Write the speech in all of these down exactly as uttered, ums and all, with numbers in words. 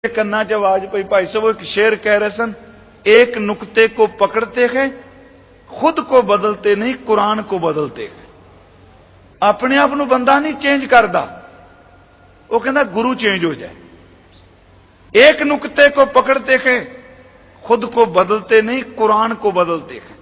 कन्ना च आवाज पई। भाई साहब एक शेर कह रहे सन, एक नुक्ते को पकड़ते हैं खुद को बदलते नहीं कुरान को बदलते हैं। अपने आप को बंदा नहीं चेंज करता, वो कहता गुरु चेंज हो जाए। एक नुक्ते को पकड़ते हैं खुद को बदलते नहीं कुरान को बदलते हैं।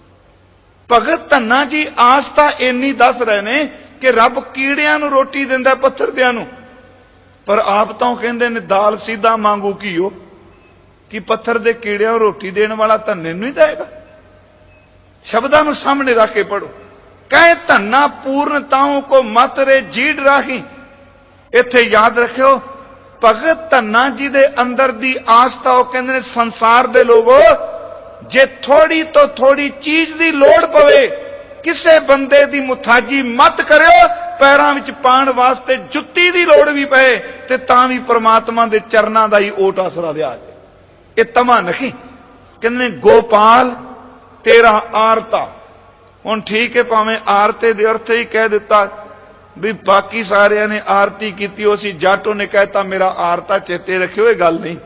भगत धन्ना जी आस्था इन्नी दस रहे ने कि रब कीड़ियां नूं रोटी दिंदा पत्थर दियां नूं, पर आप तो कहते ने दाल सीधा मांगू घीओ कि पत्थर दे कीड़ियां नूं रोटी देने वाला धन्ने नहीं देगा। शब्दां नूं सामने रख के पढ़ो। कहे धन्ना पूर्णताओं को मत रे जीड़ राही। इत्थे याद रखियो भगत धन्ना जी दे अंदर दी आस्था वो कहंदे ने संसार दे लोगो जे थोड़ी तो थोड़ी चीज दी लोड़ पवे किसे बंदे दी मुथाजी मत करियो। पैरां विच पाण वास्ते जुत्ती दी लोड़ भी पए ते तां भी परमात्मा दे चरनां दा ही ओट आसरा लिया जाए। ये तमा नहीं कहंदे गोपाल तेरा आरता। हुण ठीक है भावें आरते दे अर्थ ही कह दिता भी बाकी सारियां ने आरती कीती, उसी जाटो ने कहता मेरा आरता चेते रखियो। ये गल नहीं।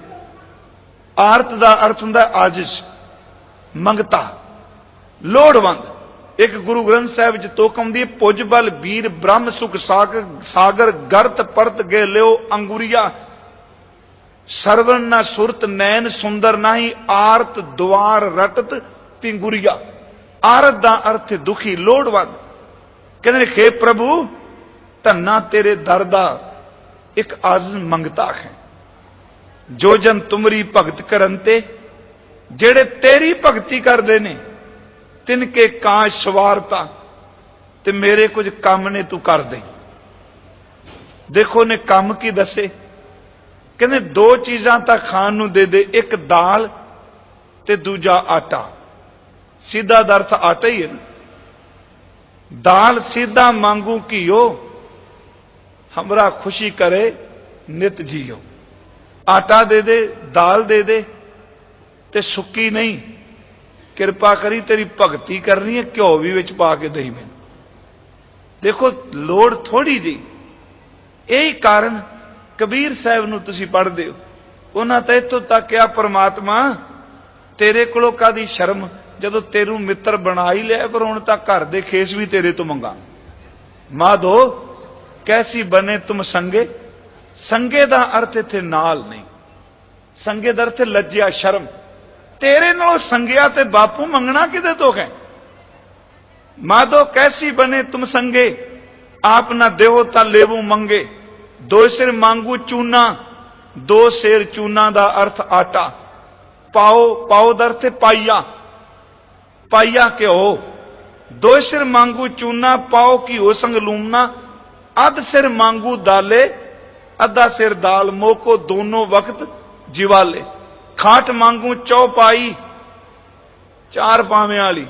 आरत दा अर्थ हुंदा आजिज, मंगता, लोड़वंद। एक गुरु ग्रंथ साहिब च तोक आउंदी पुज बल वीर ब्रह्म सुख सागर सागर गर्त परत गे लियो अंगुरिया सरवण न सुरत नैन सुंदर नाही आरत द्वार रटत पिंगुरिया। आरत दा अर्थ दुखी लोड़वंद। कहते हे प्रभु धन्ना तेरे दर दा एक आजिज मंगता है। जो जन तुमरी भगत करनते जेड़े तेरी भगती करते ने तिनके काश सवारता ते मेरे कुछ काम ने तू कर दे। देखो ने काम की दसे कहने दो चीजां तां खान नूं दे दे, एक दाल ते दूजा आटा। सीधा अर्थ आटा ही है। दाल सीधा मांगू घीओ हमरा खुशी करे नित जियो। आटा दे दे, दाल दे दे ते सुक्की नहीं, किरपा करी तेरी भगती करनी है घ्यो भी विच पा के दई मैनूं। देखो लोड़ थोड़ी जी। यही कारण कबीर साहब नूं तुसीं पढ़दे हो, उन्हां तां इत्थों तक क्या परमात्मा तेरे कोलों कादी शर्म जदों तेरू मित्र बना ही लिया, पर हुण तां घर दे खेस भी तेरे तो मंगा। माधो कैसी बने तुम संगे। संगे दा अर्थ इत्थे नाल नहीं, संगे दा अर्थ लज्जिया शर्म। तेरे नाल संगिया ते बापू मंगना किदे तो है। माधो कैसी बने तुम संगे आप ना देहो ता लेवू मंगे। दो सिर मांगू चूना, दो सेर चूना दा अर्थ आटा। पाओ पाओ दा अर्थ पाइया, पाइया घ्यो। दो सिर मांगू चूना पाओ घीओ संग लूमना। अध सिर मांगू दाले अद्धा सिर दाल मोको दोनों वक्त जिवाले। खाट मांगू चौपाई चार पावे वाली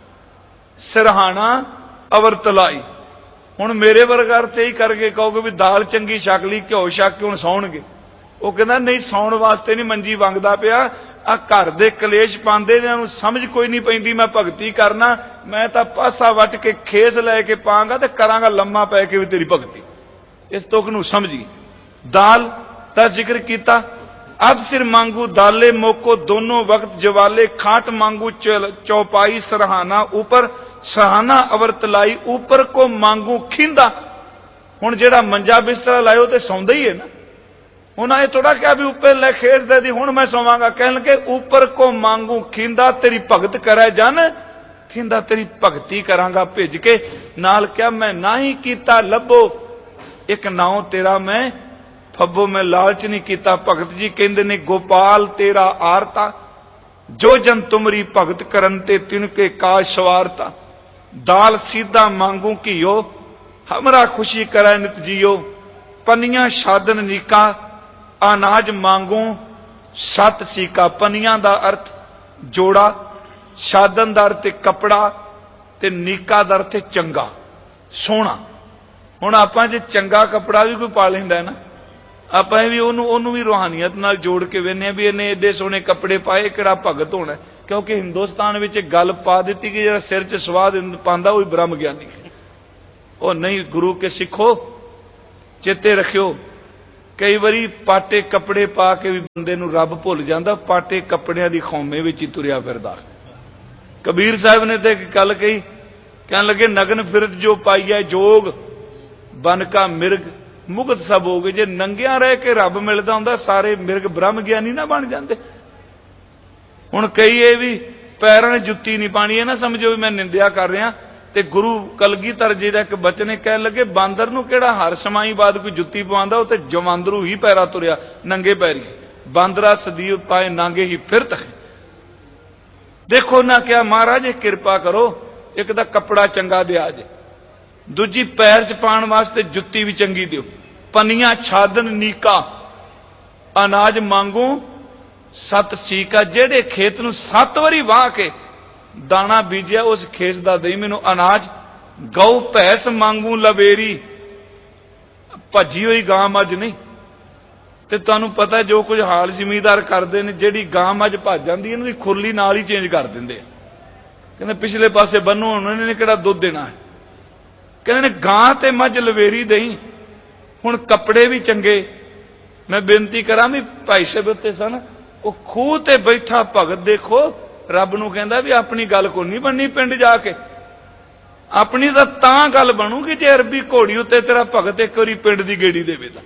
सिरहाना अवर तलाई। हुण मेरे वर्गा अर्थ यही करके कहोगे भी दाल चंगी छक ली घ्यो छक के हुण सौणगे। वो कहना नहीं सौण वास्ते नहीं मंजी वंगदा पिया, आ घर दे कलेश पांदे इन्हां नूं समझ कोई नहीं पैंदी। मैं भगती करना, मैं तां पासा वट के खेस लैके पांगा ते करांगा लम्मा पै के भी तेरी भगती। इस तुक नूं समझी। दाल दा जिक्र कीता। अब सिर मांगू दाले मोको दोनों वक्त जवाले। खाट मांगू चौपाई सरहाना ऊपर सरहाना अवर तलाई। ऊपर को मांगू खींदा। हुण जेड़ा मंजा बिस्तरा लायो ते सौंदा ही है ना। उन्हें थोड़ा क्या भी ऊपर लै खेस दे दी हुण मैं सोवांगा। कहण लगे ऊपर को मांगू खींदा तेरी भगत करे जन खींदा तेरी भगती करांगा भेज के। नाल क्या मैं ना ही कीता लभो एक नाव तेरा मैं फब्बो मैं लालच नहीं कीता। भगत जी कहंदे ने गोपाल तेरा आरता जो जन तुमरी भगत करन ते तिनके काज सवारता। दाल सीधा मांगू घीओ हमरा खुशी करे नित जियो। पनियां शादन नीका अनाज मांगू सत सीका। पनियां दा अर्थ जोड़ा, शादन दा अर्थ कपड़ा ते नीका दा अर्थ चंगा सोहना। हुण आपां जे चंगा कपड़ा भी कोई पा लैंदा है ना, ਆਪਾਂ भी ਉਹਨੂੰ भी रूहानियत नाल जोड़ के वेने भी इन्हें एडे सोहने कपड़े पाए किहड़ा भगत होना। क्योंकि हिंदुस्तान विच गल पा दी कि जिहड़ा सिर च स्वाद पांदा वही ब्रह्म ज्ञानी। वो नहीं गुरु के सिखो चेते रखियो कई बारी पाटे कपड़े पा के भी बंदे नूं रब भुल जांदा, पाटे कपड़ियां दी खौमे विच ही तुरिया फिरदा। कबीर साहब ने तो एक गल कही, कहने लगे नगन फिरत जो पाइया जोग बन का मिर्ग मुगत सब हो गए। जे नंगिया रह के रब मिलता होंदा सारे मिर्ग ब्रह्म ज्ञानी ना बन जाते। हुण कई ये भी पैरां ने जुत्ती नहीं पानी, ये ना समझो भी मैं निंदिया कर रहा। ते गुरु कलगीधर जी का एक बचन कह लगे बांदर नूं किहड़ा हर समाई बाद कोई जुत्ती पवांदा, वो तो जवांदरू ही पैरा तुरिया नंगे पैरी। बांदरा सदी पाए नांगे ही फिरत है। देखो ना क्या महाराज ये कृपा करो, एक दा कपड़ा चंगा दिया जे, दूजी पैर च पाण वास्ते जुत्ती भी चंगी दियो, पनिया छादन नीका अनाज मांगू सत सीका। जेड़े खेत नूं सत वारी वाह के दाना बीजिया उस खेत दा दई मैनू अनाज। गौ भैंस मांगू लवेरी, भजी हुई गां मज नहीं। ते तुहानूं पता जो कुछ हाल जिमीदार करते हैं, जिहड़ी गां मज भज जाती है खुरली नाल ही चेंज कर देंगे। कहते पिछले पासे बन्नो उन्होंने किहड़ा दुध देना है। कहते गां ते मज लवेरी दई। हुण कपड़े भी चंगे। मैं बेनती करा भी भाई साहब उत्ते सन, वो खूह ते बैठा भगत देखो रब नूं कहंदा भी अपनी गल को नहीं बननी पिंड जाके, अपनी तां तां गल बनूगी जे अरबी घोड़ी उत्ते तेरा भगत एक बारी पिंड दी गेड़ी देवे तां।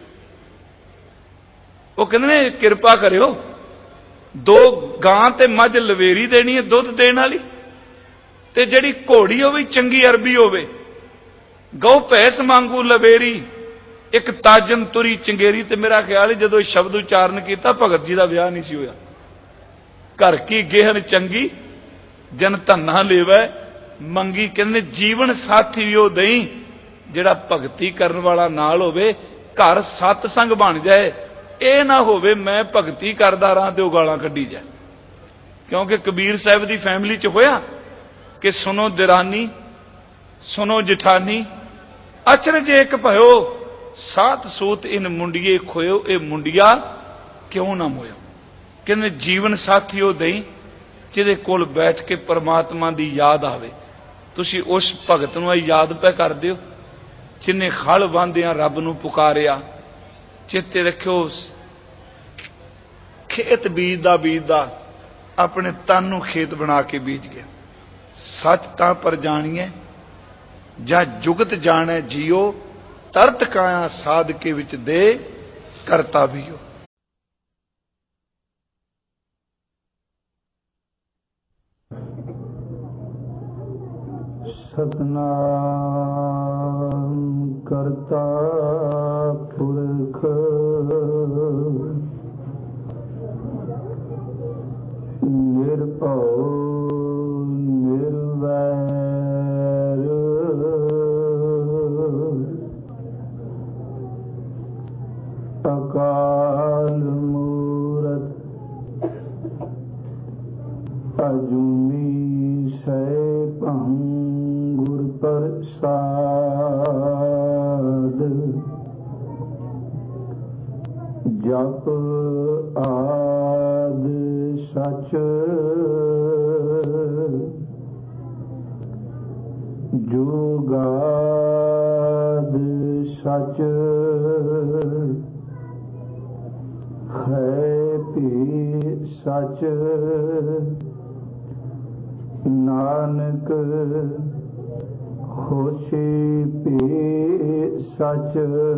वो कहंदे ने किरपा करियो, दो गां ते मझ लवेरी देनी है दुध देण वाली, ते जिहड़ी घोड़ी होवे चंगी अरबी होवे। गौ भैंस मांगू लवेरी, एक ताजन तुरी चंगेरी। ते मेरा ख्याल है जदों शब्द उच्चारण किया भगत जी का विआह नहीं सी होया। घर की गेहन चंगी जन धन्ना लेवै मंगी। कहंदे जीवन साथी भी वो दई जिहड़ा भगती करन वाला नाल होवे। घर सतसंग बन जाए, ये ना होवे मैं भगती करदा रहां ते गालां कड्ढी जाए। क्योंकि कबीर साहब की फैमिली च होया कि सुनो दिरानी सुनो जिठानी अचरज एक भयो, सात सूत इन मुंडिए खोयो ए मुंडिया क्यों ना मोयो। कहते जीवन साथी वो दई जिहदे कोल बैठ के परमात्मा की याद आवे। तुसी उस भगत नूं याद पे कर दिओ जिन्हें खल बांधिया रब नूं पुकारिया। चेते रखियो खेत बीजदा बीजदा अपने तन नूं खेत बना के बीज गया। सच तां पर जाणीए जा जुगत जाने जियो, तरत काया साध के विच दे करता भी हो। सतनाम करता पुरख निरभौ निर्वैर अकाल मूरत अजूनी सै भंगुर प्रसाद। जप आद सच जुगाद सच है भी सच। नानक होशी भी सच।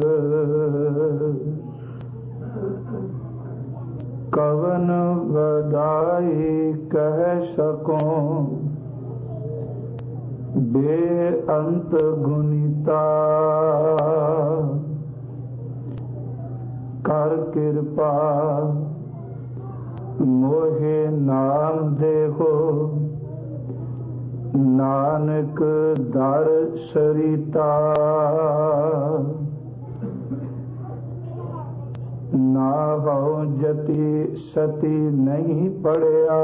कवन वडाई कह सकों बेअंत गुणिता। कर कृपा मोहे नाम देहो, नानक दर सरिता। ना हो जति सती नहीं पड़िया,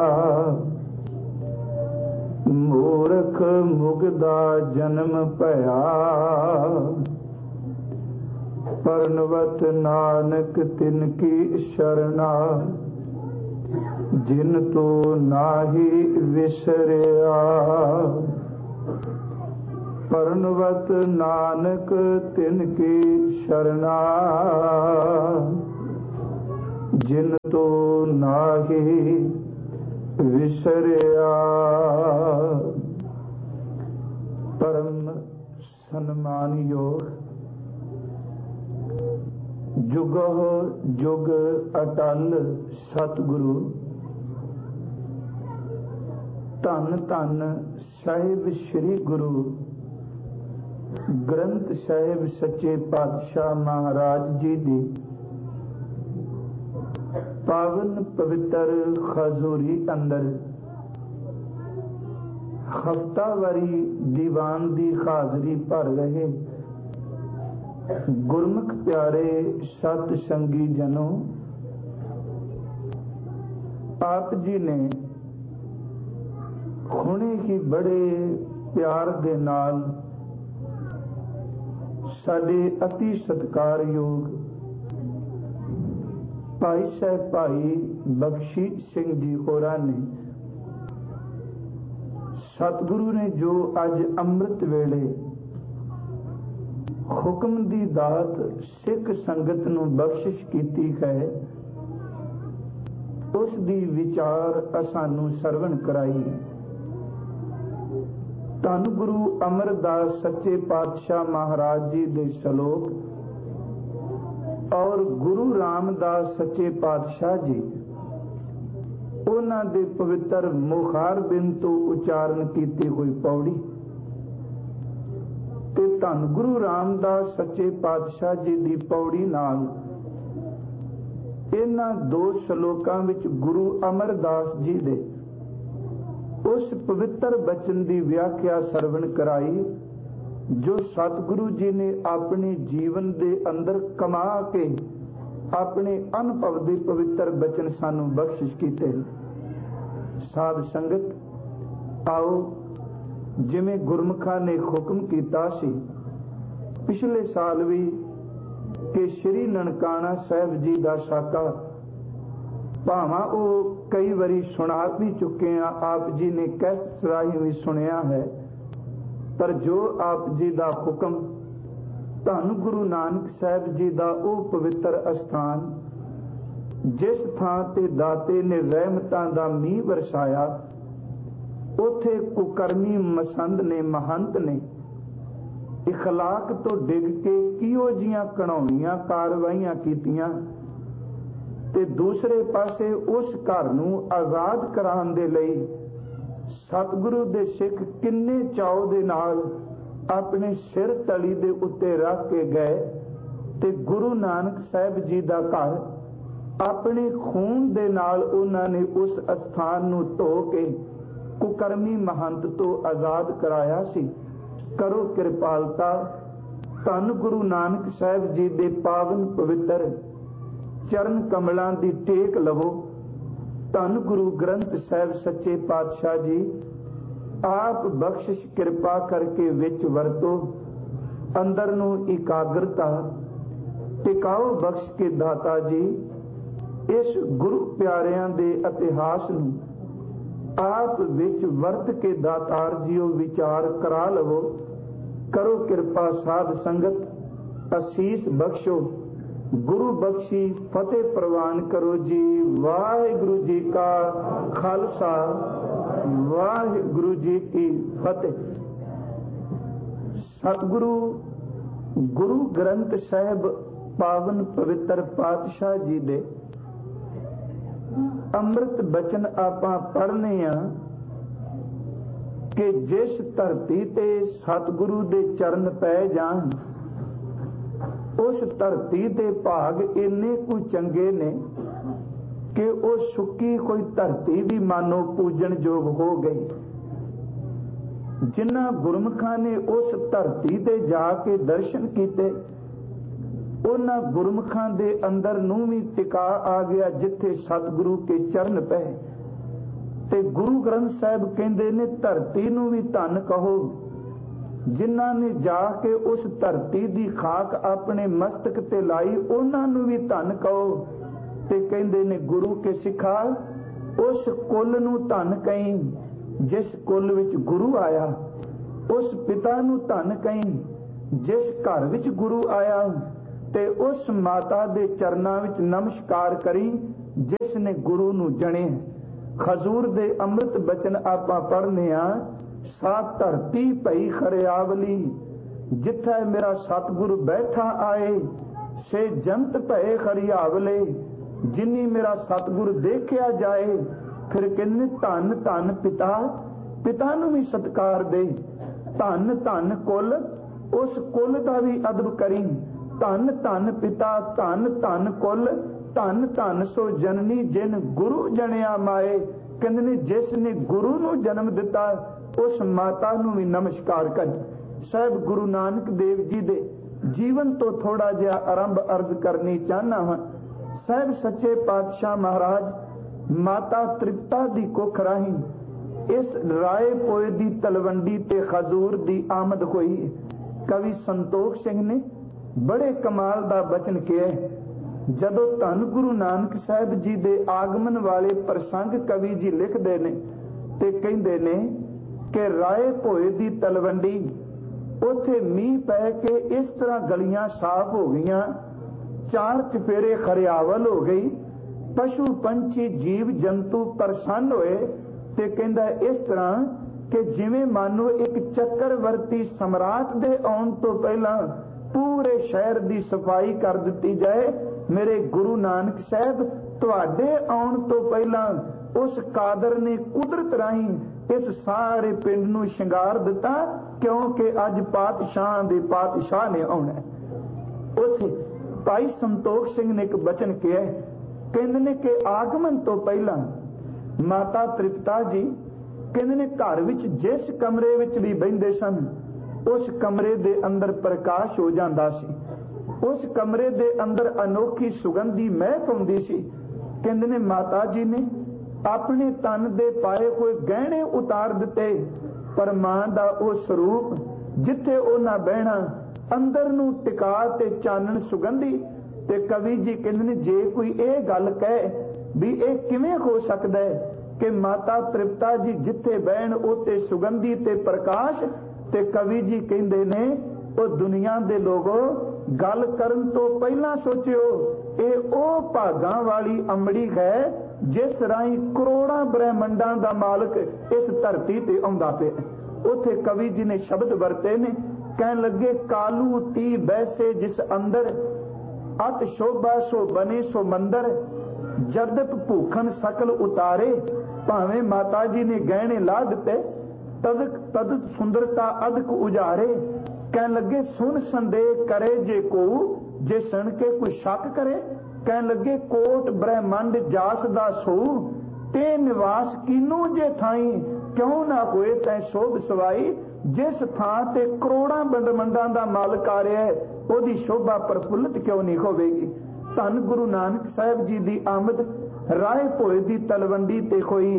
मूर्ख मुगदा जन्म भया। परनवत नानक तिनकी शरणा, जिन तो नाही विसरिया। ਪਰਨਵਤ ਨਾਨਕ ਤਿਨ ਕੀ ਸ਼ਰਨਾ ਜਿਨ ਤੋ ਨਾਹੀ ਵਿਸਰਿਆ। ਪਰਮ ਸਨਮਾਨਯੋਗ ਜੁਗੋ ਜੁਗ ਅਟਲ ਸਤਿਗੁਰੂ ਧੰਨ ਧੰਨ ਸਾਹਿਬ ਸ੍ਰੀ ਗੁਰੂ ਗ੍ਰੰਥ ਸਾਹਿਬ ਸੱਚੇ ਪਾਤਸ਼ਾਹ ਮਹਾਰਾਜ ਜੀ ਦੀ ਪਾਵਨ ਪਵਿੱਤਰ ਖਜ਼ੂਰੀ ਅੰਦਰ ਹਫ਼ਤਾਵਾਰੀ ਦੀਵਾਨ ਦੀ ਹਾਜ਼ਰੀ ਭਰ ਰਹੇ ਗੁਰਮੁਖ ਪਿਆਰੇ ਸਤ ਸੰਗੀ ਜਨੋ, ਆਪ ਜੀ ਨੇ ਹੁਣੇ ਹੀ ਬੜੇ ਪਿਆਰ ਦੇ ਨਾਲ ਸਾਡੇ ਅਤੀ ਸਤਿਕਾਰਯੋਗ ਭਾਈ ਸਾਹਿਬ ਭਾਈ ਬਖਸ਼ੀਸ਼ ਸਿੰਘ ਜੀ ਹੋਰਾਂ ਨੇ ਸਤਿਗੁਰੂ ਨੇ ਜੋ ਅੱਜ ਅੰਮ੍ਰਿਤ ਵੇਲੇ ਹੁਕਮ ਦੀ ਦਾਤ ਸਿੱਖ ਸੰਗਤ ਨੂੰ ਬਖਸ਼ਿਸ਼ ਕੀਤੀ ਹੈ, ਉਸ ਦੀ ਵਿਚਾਰ ਸਾਨੂੰ ਸਰਵਣ ਕਰਾਈ। ਧੰਨ ਗੁਰੂ ਅਮਰਦਾਸ ਸੱਚੇ ਪਾਤਸ਼ਾਹ ਮਹਾਰਾਜ ਜੀ ਦੇ ਸ਼ਲੋਕ ਔਰ ਗੁਰੂ ਰਾਮਦਾਸ ਸੱਚੇ ਪਾਤਸ਼ਾਹ ਜੀ ਉਹਨਾਂ ਦੇ ਪਵਿੱਤਰ ਮੁਖਾਰਬਿੰਦ ਤੋਂ ਉਚਾਰਨ ਕੀਤੀ ਹੋਈ ਪੌੜੀ ਤੇ ਧੰਨ ਗੁਰੂ ਰਾਮਦਾਸ ਸੱਚੇ ਪਾਤਸ਼ਾਹ ਜੀ ਦੀ ਪੌੜੀ ਨਾਲ ਇਹਨਾਂ ਦੋ ਸ਼ਲੋਕਾਂ ਵਿੱਚ ਗੁਰੂ ਅਮਰਦਾਸ ਜੀ ਦੇ ਉਸ ਪਵਿੱਤਰ ਬਚਨ ਦੀ ਵਿਆਖਿਆ ਸਰਵਣ ਕਰਾਈ ਜੋ ਸਤਿਗੁਰੂ ਜੀ ਨੇ ਆਪਣੇ ਜੀਵਨ ਦੇ ਅੰਦਰ ਕਮਾ ਕੇ ਆਪਣੇ ਅਨੁਭਵ ਦੇ ਪਵਿੱਤਰ ਬਚਨ ਸਾਨੂੰ ਬਖਸ਼ਿਸ਼ ਕੀਤੇ। ਸਾਧ ਸੰਗਤ ਆਓ, ਜਿਵੇਂ ਗੁਰਮੁਖਾਂ ਨੇ ਹੁਕਮ ਕੀਤਾ ਸੀ ਪਿਛਲੇ ਸਾਲ ਵੀ ਕਿ ਸ਼੍ਰੀ ਨਨਕਾਣਾ ਸਾਹਿਬ ਜੀ ਦਾ ਸਾਕਾ ਭਾਵਾਂ ਉਹ ਕਈ ਵਾਰੀ ਸੁਣਾ ਵੀ ਚੁੱਕੇ ਆ, ਆਪ ਜੀ ਨੇ ਕੈਸਟ ਰਾਹੀਂ ਵੀ ਸੁਣਿਆ ਹੈ, ਪਰ ਜੋ ਆਪ ਜੀ ਦਾ ਹੁਕਮ ਧੰਨ ਗੁਰੂ ਨਾਨਕ ਸਾਹਿਬ ਜੀ ਦਾ ਉਹ ਪਵਿੱਤਰ ਅਸਥਾਨ ਜਿਸ ਥਾਂ ਤੇ ਦਾਤੇ ਨੇ ਰਹਿਮਤਾਂ ਦਾ ਮੀਂਹ ਵਰਸਾਇਆ, ਉਥੇ ਕੁਕਰਮੀ ਮਸੰਦ ਨੇ ਮਹੰਤ ਨੇ ਇਖਲਾਕ ਤੋਂ ਡਿੱਗ ਕੇ ਕਿਹੋ ਜੀਆਂ ਘਣਾਉਣੀਆਂ ਕਾਰਵਾਈਆਂ ਕੀਤੀਆਂ ਤੇ ਦੂਸਰੇ ਪਾਸੇ ਉਸ ਘਰ ਨੂੰ ਆਜ਼ਾਦ ਕਰਾਉਣ ਦੇ ਲਈ ਸਤਿਗੁਰੂ ਦੇ ਸਿੱਖ ਕਿੰਨੇ ਚਾਉ ਦੇ ਨਾਲ ਆਪਣੇ ਸਿਰ ਤਲੀ ਦੇ ਉੱਤੇ ਰੱਖ ਕੇ ਗਏ ਤੇ ਗੁਰੂ ਨਾਨਕ ਸਾਹਿਬ ਜੀ ਦਾ ਘਰ ਆਪਣੇ ਖੂਨ ਦੇ ਨਾਲ ਉਹਨਾਂ ਨੇ ਉਸ ਅਸਥਾਨ ਨੂੰ ਧੋ ਕੇ ਕੁਕਰਮੀ ਮਹੰਤ ਤੋਂ ਆਜ਼ਾਦ ਕਰਾਇਆ ਸੀ। ਕਰੋ ਕਿਰਪਾਲਤਾ, ਧੰਨ ਗੁਰੂ ਨਾਨਕ ਸਾਹਿਬ ਜੀ ਦੇ ਪਾਵਨ ਪਵਿੱਤਰ ਚਰਨ ਕਮਲਾਂ ਦੀ ਟੇਕ ਲਵੋ। ਧੰਨ ਗੁਰੂ ਗ੍ਰੰਥ ਸਾਹਿਬ ਸੱਚੇ ਪਾਤਸ਼ਾਹ ਜੀ ਆਪ ਬਖਸ਼ਿਸ਼ ਕਿਰਪਾ ਕਰਕੇ ਵਿੱਚ ਵਰਤੋ, ਅੰਦਰ ਨੂੰ ਇਕਾਗਰਤਾ ਟਿਕਾਓ ਬਖਸ਼ ਕੇ ਦਾਤਾ ਜੀ ਇਸ ਗੁਰੂ ਪਿਆਰਿਆਂ ਦੇ ਇਤਿਹਾਸ ਨੂੰ ਆਪ ਵਿੱਚ ਵਰਤ ਕੇ ਦਾਤਾਰ ਜੀਓ ਵਿਚਾਰ ਕਰਾ ਲਵੋ। ਕਰੋ ਕਿਰਪਾ ਸਾਧ ਸੰਗਤ, ਅਸੀਸ ਬਖਸ਼ੋ, ਗੁਰੂ ਬਖਸ਼ੀ ਫਤਿਹ ਪ੍ਰਵਾਨ ਕਰੋ ਜੀ। ਵਾਹਿਗੁਰੂ ਜੀ ਕਾ ਖਾਲਸਾ, ਵਾਹਿਗੁਰੂ ਜੀ ਕੀ ਫਤਿਹ। ਸਤਿਗੁਰੂ ਗੁਰੂ ਗ੍ਰੰਥ ਸਾਹਿਬ ਪਾਵਨ ਪਵਿੱਤਰ ਪਾਤਸ਼ਾਹ ਜੀ ਦੇ ਅੰਮ੍ਰਿਤ ਬਚਨ ਆਪਾਂ ਪੜ੍ਹਨੇ ਆ ਕਿ ਜਿਸ ਧਰਤੀ ਤੇ ਸਤਿਗੁਰੂ ਦੇ ਚਰਨ ਪੈ ਜਾਣ ਉਸ ਧਰਤੀ ਦੇ ਭਾਗ ਇੰਨੇ ਕੁ ਚੰਗੇ ਨੇ ਕਿ ਉਹ ਸੁੱਕੀ ਕੋਈ ਧਰਤੀ ਵੀ ਮਾਨੋ ਪੂਜਣ ਯੋਗ ਹੋ ਗਈ। ਜਿਨ੍ਹਾਂ ਗੁਰਮੁਖਾਂ ਨੇ ਉਸ ਧਰਤੀ ਤੇ ਜਾ ਕੇ ਦਰਸ਼ਨ ਕੀਤੇ ਉਹਨਾਂ ਗੁਰਮੁਖਾਂ ਦੇ ਅੰਦਰ ਨੂੰ ਵੀ ਟਿਕਾ ਆ ਗਿਆ ਜਿੱਥੇ ਸਤਿਗੁਰੂ ਕੇ ਚਰਨ ਪਏ। ਤੇ ਗੁਰੂ ਗ੍ਰੰਥ ਸਾਹਿਬ ਕਹਿੰਦੇ ਨੇ ਧਰਤੀ ਨੂੰ ਵੀ ਧੰਨ ਕਹੋ ਜਿਨ੍ਹਾਂ ਨੇ ਜਾ ਕੇ ਉਸ ਧਰਤੀ ਦੀ ਖਾਕ ਆਪਣੇ ਮਸਤਕ ਤੇ ਲਾਈ, ਉਹਨਾਂ ਨੂੰ ਵੀ ਧੰਨ ਕਹੋ। ਤੇ ਕਹਿੰਦੇ ਨੇ ਗੁਰੂ ਕੇ ਸਿੱਖਾ ਉਸ ਕੁੱਲ ਨੂੰ ਧੰਨ ਕਹੀਂ ਜਿਸ ਕੁੱਲ ਵਿੱਚ ਗੁਰੂ ਆਇਆ। उस पिता नू धन कहीं जिस घर विच गुरु आया, ते उस माता दे चरनां विच नमस्कार करी जिस ने गुरु नू जणे। खजूर दे अमृत बचन आपां पढ़ने आ। सा धरती पई खरियावली, जिथे मेरा सतगुरु बैठा आए, से जंत भए खरियावले, जिन्नी मेरा सतगुरु देखिया जाए। फिर कहने धन धन पिता, पिता नू भी सत्कार दे। धन धन कुल, उस कुल का भी अदब करी। धन धन पिता, धन धन कुल, धन धन सो जननी जिन गुरु जनिया माए। कहते ने जिसने गुरु नू जन्म दिता, उस माता नू भी नमस्कार कर। साहब गुरु नानक देव जी दे जीवन तो थोड़ा जिहा आरंभ अर्ज करनी चाहना हाँ। साहब सच्चे पातशाह महाराज माता तृप्ता दी कुख राही इस राय पोए दी तलवंडी ते खजूर दी आमद होई। कवि संतोख सिंह ने बड़े कमाल दा बचन किया। जदों धन गुरु नानक साहब जी दे आगमन वाले प्रसंग कवि जी लिखते ने ते कहंदे ने कि राय पोए दी तलवंडी, उथे मीह पै के इस तरह गलियां साफ हो गईयां, चार चफेरे खरियावल हो गई, पशु पंछी जीव जंतु प्रसन्न होए। ते कहंदा इस तरह कि जिवें मानो एक चक्रवर्ती सम्राट दे आउण तो पहला पूरे शहर दी सफाई कर दिती जाए। मेरे गुरु नानक साहब तुहाडे आउण तो पहला उस कादर ने कुदरत राही इस सारे पिंड नू शिंगार दिता, क्योंकि अज पातशाह दे पातशाह ने आउणा। उथे भाई संतोख सिंह ने एक बचन किया, कहंदे ने कि आगमन तो पहला माता तृप्ता जी कहंदे ने घर विच जिस कमरे विच भी बहिंदे सन, उस कमरे दे अंदर प्रकाश हो जांदा सी। उस कमरे दे अंदर अनोखी सुगंधी महक आउंदी सी। कहंदे ने माता जी ने अपने तन दे पाए हुए गहने उतार दिते, पर मां दा ओ स्वरूप जिथे उन्हां बहना अंदर नू टिका ते चानन सुगंधी। ते कवि जी कहंदे ने जे कोई ये गल कहे भी ये किवें हो सकदा है कि माता तृप्ता जी जिथे बहन उते सुगंधी ते प्रकाश। ते कवि जी कहंदे ने ओ दुनिया दे लोगो गल करन तो पहला सोचियो, ये ओ भागां वाली अमड़ी है जिस राही करोड़ां ब्रह्मंडां दा मालक इस धरती ते आउंदा पिया। उथे कवि जी ने शब्द वरते ने, कहन लगे कालू ती बैसे जिस अंदर, अत शोभा सो बने सो मंदर, जदप भूखन सकल उतारे। भावें माता जी ने गहने ला दिते, तदक तद सुंदरता अदक उजारे। कहन लगे सुन संदेह करे जे को, जे सुन के कोई शक करे। कहन लगे कोट ब्रह्मंड जास दा सो, ते निवास कीनू जे थाई, क्यों ना होए तै शोभ सवाई। जिस थां ते करोड़ां ब्रह्मंडां दा मालक आ रहा है, ओदी शोभा प्रफुल्लित क्यों नहीं होवेगी। धन गुरु नानक साहब जी दी आमद राय भोए दी तलवंडी ते होई।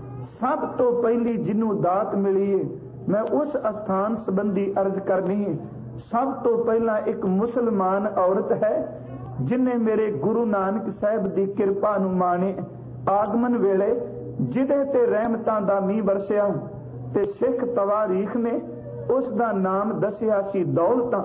सब तो पहली जिन्नू दात मिली है, मैं उस स्थान संबंधी अर्ज करनी है। सब तो पहला एक मुसलमान औरत है जिन्हें मेरे गुरु नानक साहब दी किरपा नू माने। आगमन वेले जिदे ते रहमतां दा मींह बरसिया ते सिख तवारीख ने उस दा नाम दसिया सी दौलतां।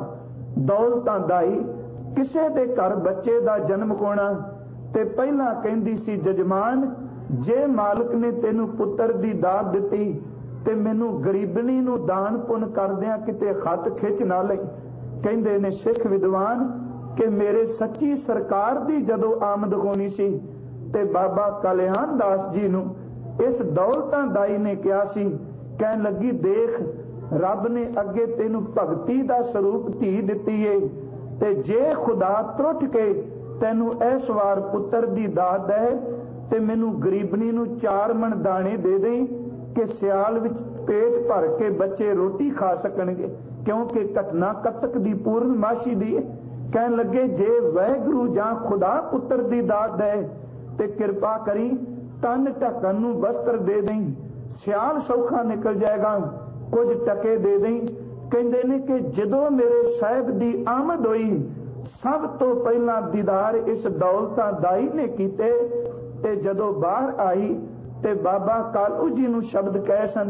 दौलतां दाई किसे दे घर बच्चे दा जन्म होना ते पहला कहंदी सी जजमान जे मालक ने तेनू पुत्र दी दात दिती ते मैनू गरीबनी नू दान पुन करदियां किते खत खिच ना लई। कहंदे ने सिख विद्वान कि मेरे सच्ची सरकार दी जदों आमद होनी सी ते बाबा कल्याण दास जी नू इस दौलतां दाई ने कहा सी, कहन लगी देख रब ने अगे तेनू भगती दा स्वरूप धी दिती है, ते जे खुदा त्रुट के तेनू इस वार पुत्र दी दात दे ते मैनू गरीबनी नू चार मन दाने दे दें कि सियाल विच पेट भर के बच्चे रोटी खा सकणगे, क्योंकि घटना कतक दी पूर्णमाशी दी है। कहन लगे जे वैगुरु जां खुदा पुत्र दी दात दे ते किरपा करी तन ढकन नू वस्त्र दे दें, सियाल सौखा निकल जाएगा, कुछ टके दे दें। कहंदे ने कि जदों मेरे साहिब दी आमद होई सब तो पहला दीदार इस दौलतां दाई ने कीते ते जदों बाहर आई ते बाबा कालू जी नू शब्द कहे सन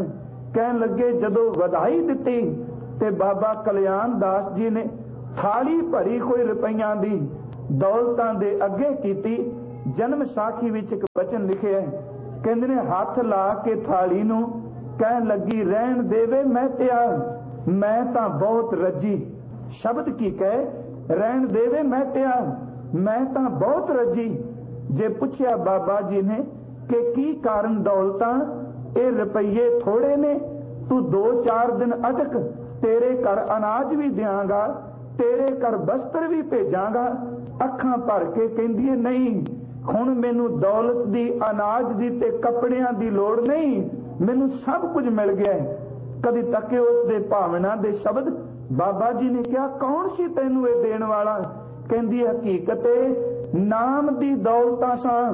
ਕਹਿਣ ਲੱਗੇ ਜਦੋਂ ਵਧਾਈ ਦਿੱਤੀ ਤੇ ਬਾਬਾ ਕਲਿਆਣ ਦਾਸ ਜੀ ਨੇ ਥਾਲੀ ਭਰੀ ਕੋਈ ਰੁਪਈਆਂ ਦੀ ਦੌਲਤਾਂ ਦੇ ਅੱਗੇ ਕੀਤੀ। ਜਨਮ ਸਾਖੀ ਵਿੱਚ ਇੱਕ ਬਚਨ ਲਿਖਿਆ, ਕਹਿੰਦੇ ਨੇ ਹੱਥ ਲਾ ਕੇ ਥਾਲੀ ਨੂੰ ਕਹਿਣ ਲੱਗੀ ਰਹਿਣ ਦੇਵੇ ਮੈਂ ਤਿਆਰ, ਮੈਂ ਤਾਂ ਬਹੁਤ ਰੱਜੀ। ਸ਼ਬਦ ਕੀ ਕਹੇ, ਰਹਿਣ ਦੇਵੇ ਮੈਂ ਤਿਆਰ, ਮੈਂ ਤਾਂ ਬਹੁਤ ਰੱਜੀ। ਜੇ ਪੁੱਛਿਆ ਬਾਬਾ ਜੀ ਨੇ ਕਿ ਕੀ ਕਾਰਨ ਦੌਲਤਾਂ, ਇਹ ਰੁਪਈਏ ਥੋੜੇ ਨੇ, ਤੂੰ ਦੋ ਚਾਰ ਦਿਨ ਅਟਕ, ਤੇਰੇ ਘਰ ਅਨਾਜ ਵੀ ਦਿਆਂਗਾ, ਤੇਰੇ ਘਰ ਬਸਤਰ ਵੀ ਭੇਜਾਂਗਾ। ਅੱਖਾਂ ਭਰ ਕੇ ਕਹਿੰਦੀ ਹੈ ਨਹੀਂ, ਹੁਣ ਮੈਨੂੰ ਦੌਲਤ ਦੀ, ਅਨਾਜ ਦੀ ਤੇ ਕੱਪੜਿਆਂ ਦੀ ਲੋੜ ਨਹੀਂ, ਮੈਨੂੰ ਸਭ ਕੁਝ ਮਿਲ ਗਿਆ ਹੈ। ਕਦੀ ਤੱਕੇ ਉਸ ਦੇ ਭਾਵਨਾ ਦੇ ਸ਼ਬਦ। ਬਾਬਾ ਜੀ ਨੇ ਕਿਹਾ ਕੌਣ ਸੀ ਤੈਨੂੰ ਇਹ ਦੇਣ ਵਾਲਾ? ਕਹਿੰਦੀ ਹਕੀਕਤ ਨਾਮ ਦੀ ਦੌਲਤਾਂ ਸਾਂ,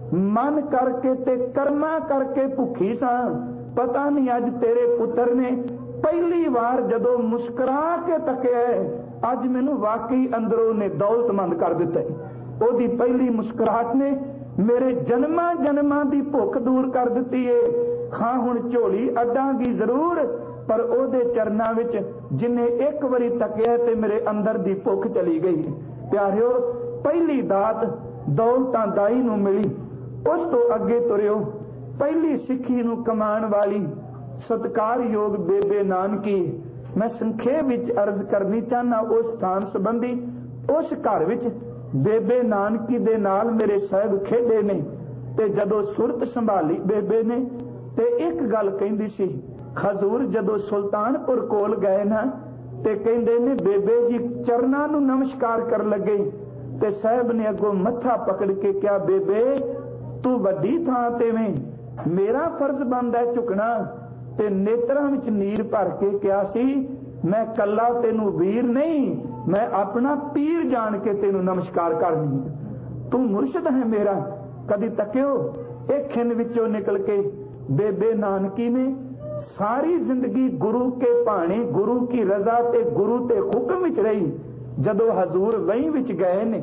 ਮਨ ਕਰਕੇ ਤੇ ਕਰਮਾਂ ਕਰਕੇ ਭੁੱਖੀ ਸਾਂ। ਪਤਾ ਨਹੀਂ ਅੱਜ ਤੇਰੇ ਪੁੱਤਰ ਨੇ ਪਹਿਲੀ ਵਾਰ ਜਦੋਂ ਮੁਸਕਰਾ ਕੇ ਤੱਕਿਆ, ਅੱਜ ਮੈਨੂੰ ਵਾਕਈ ਅੰਦਰੋਂ ਨੇ ਦੌਲਤਮੰਦ ਕਰ ਦਿੱਤਾ। ਉਹਦੀ ਪਹਿਲੀ ਮੁਸਕਰਾਹਟ ਨੇ ਮੇਰੇ ਜਨਮਾਂ ਜਨਮਾਂ ਦੀ ਭੁੱਖ ਦੂਰ ਕਰ ਦਿੱਤੀ ਏ। ਹਾਂ ਹੁਣ ਝੋਲੀ ਅੱਡਾਂਗੀ ਜ਼ਰੂਰ, ਪਰ ਉਹਦੇ ਚਰਨਾਂ ਵਿੱਚ ਜਿਨੇ ਇੱਕ ਵਾਰੀ ਤੱਕਿਆ ਤੇ ਮੇਰੇ ਅੰਦਰ ਦੀ ਭੁੱਖ ਚਲੀ ਗਈ। ਪਿਆਰਿਓ, ਪਹਿਲੀ ਦਾਤ ਦੌਲਤਾਂ ਦਾਈ ਨੂੰ ਮਿਲੀ, ਉਸ ਤੋਂ ਅੱਗੇ ਤੁਰਿਓ। ਪਹਿਲੀ ਸਿੱਖੀ ਨੂੰ ਕਮਾਉਣ ਵਾਲੀ ਸਤਿਕਾਰਯੋਗ ਬੇਬੇ ਨਾਨਕੀ। ਮੈਂ ਸੰਖੇਪ ਵਿੱਚ ਅਰਜ਼ ਕਰਨੀ ਚਾਹਨਾ ਉਸ ਸਥਾਨ ਸੰਬੰਧੀ। ਉਸ ਘਰ ਵਿੱਚ ਬੇਬੇ ਨਾਨਕੀ ਦੇ ਨਾਲ ਮੇਰੇ ਸਾਹਿਬ ਖੇਡੇ ਨੇ, ਤੇ ਜਦੋਂ ਸੁਰਤ ਸੰਭਾਲੀ ਬੇਬੇ ਨੇ ਤੇ ਇੱਕ ਗੱਲ ਕਹਿੰਦੀ ਸੀ। ਹਜ਼ੂਰ ਜਦੋਂ ਸੁਲਤਾਨਪੁਰ ਕੋਲ ਗਏ ਨਾ ਤੇ ਕਹਿੰਦੇ ਨੇ ਬੇਬੇ ਜੀ ਚਰਨਾਂ ਨੂੰ ਨਮਸਕਾਰ ਕਰਨ ਲੱਗੇ, ਤੇ ਸਾਹਿਬ ਨੇ ਅੱਗੋਂ ਮੱਥਾ ਪਕੜ ਕੇ ਕਿਹਾ ਬੇਬੇ ਤੂੰ ਵੱਡੀ ਥਾਂ ਤੇ ਵੇਂ, ਮੇਰਾ ਫਰਜ਼ ਬਣਦਾ ਝੁਕਣਾ। ਤੇ ਨੇਤਰਾਂ ਵਿੱਚ ਨੀਰ ਭਰ ਕੇ ਕਿਹਾ ਸੀ ਮੈਂ ਕੱਲਾ ਤੈਨੂੰ ਵੀਰ ਨਹੀਂ, ਮੈਂ ਆਪਣਾ ਪੀਰ ਜਾਣ ਕੇ ਤੈਨੂੰ ਨਮਸਕਾਰ ਕਰਨੀ, ਤੂੰ ਮੁਰਸ਼ਿਦ ਹੈ ਮੇਰਾ। ਕਦੀ ਤੱਕਿਓ ਇਹ ਖਿੰਨ ਵਿੱਚੋਂ ਨਿਕਲ ਕੇ ਬੇਬੇ ਨਾਨਕੀ ਨੇ ਸਾਰੀ ਜ਼ਿੰਦਗੀ ਗੁਰੂ ਕੇ ਭਾਣੇ, ਗੁਰੂ ਕੀ ਰਜ਼ਾ ਤੇ ਗੁਰੂ ਤੇ ਹੁਕਮ ਵਿੱਚ ਰਹੀ। ਜਦੋਂ ਹਜ਼ੂਰ ਵਹੀਂ ਵਿੱਚ ਗਏ ਨੇ,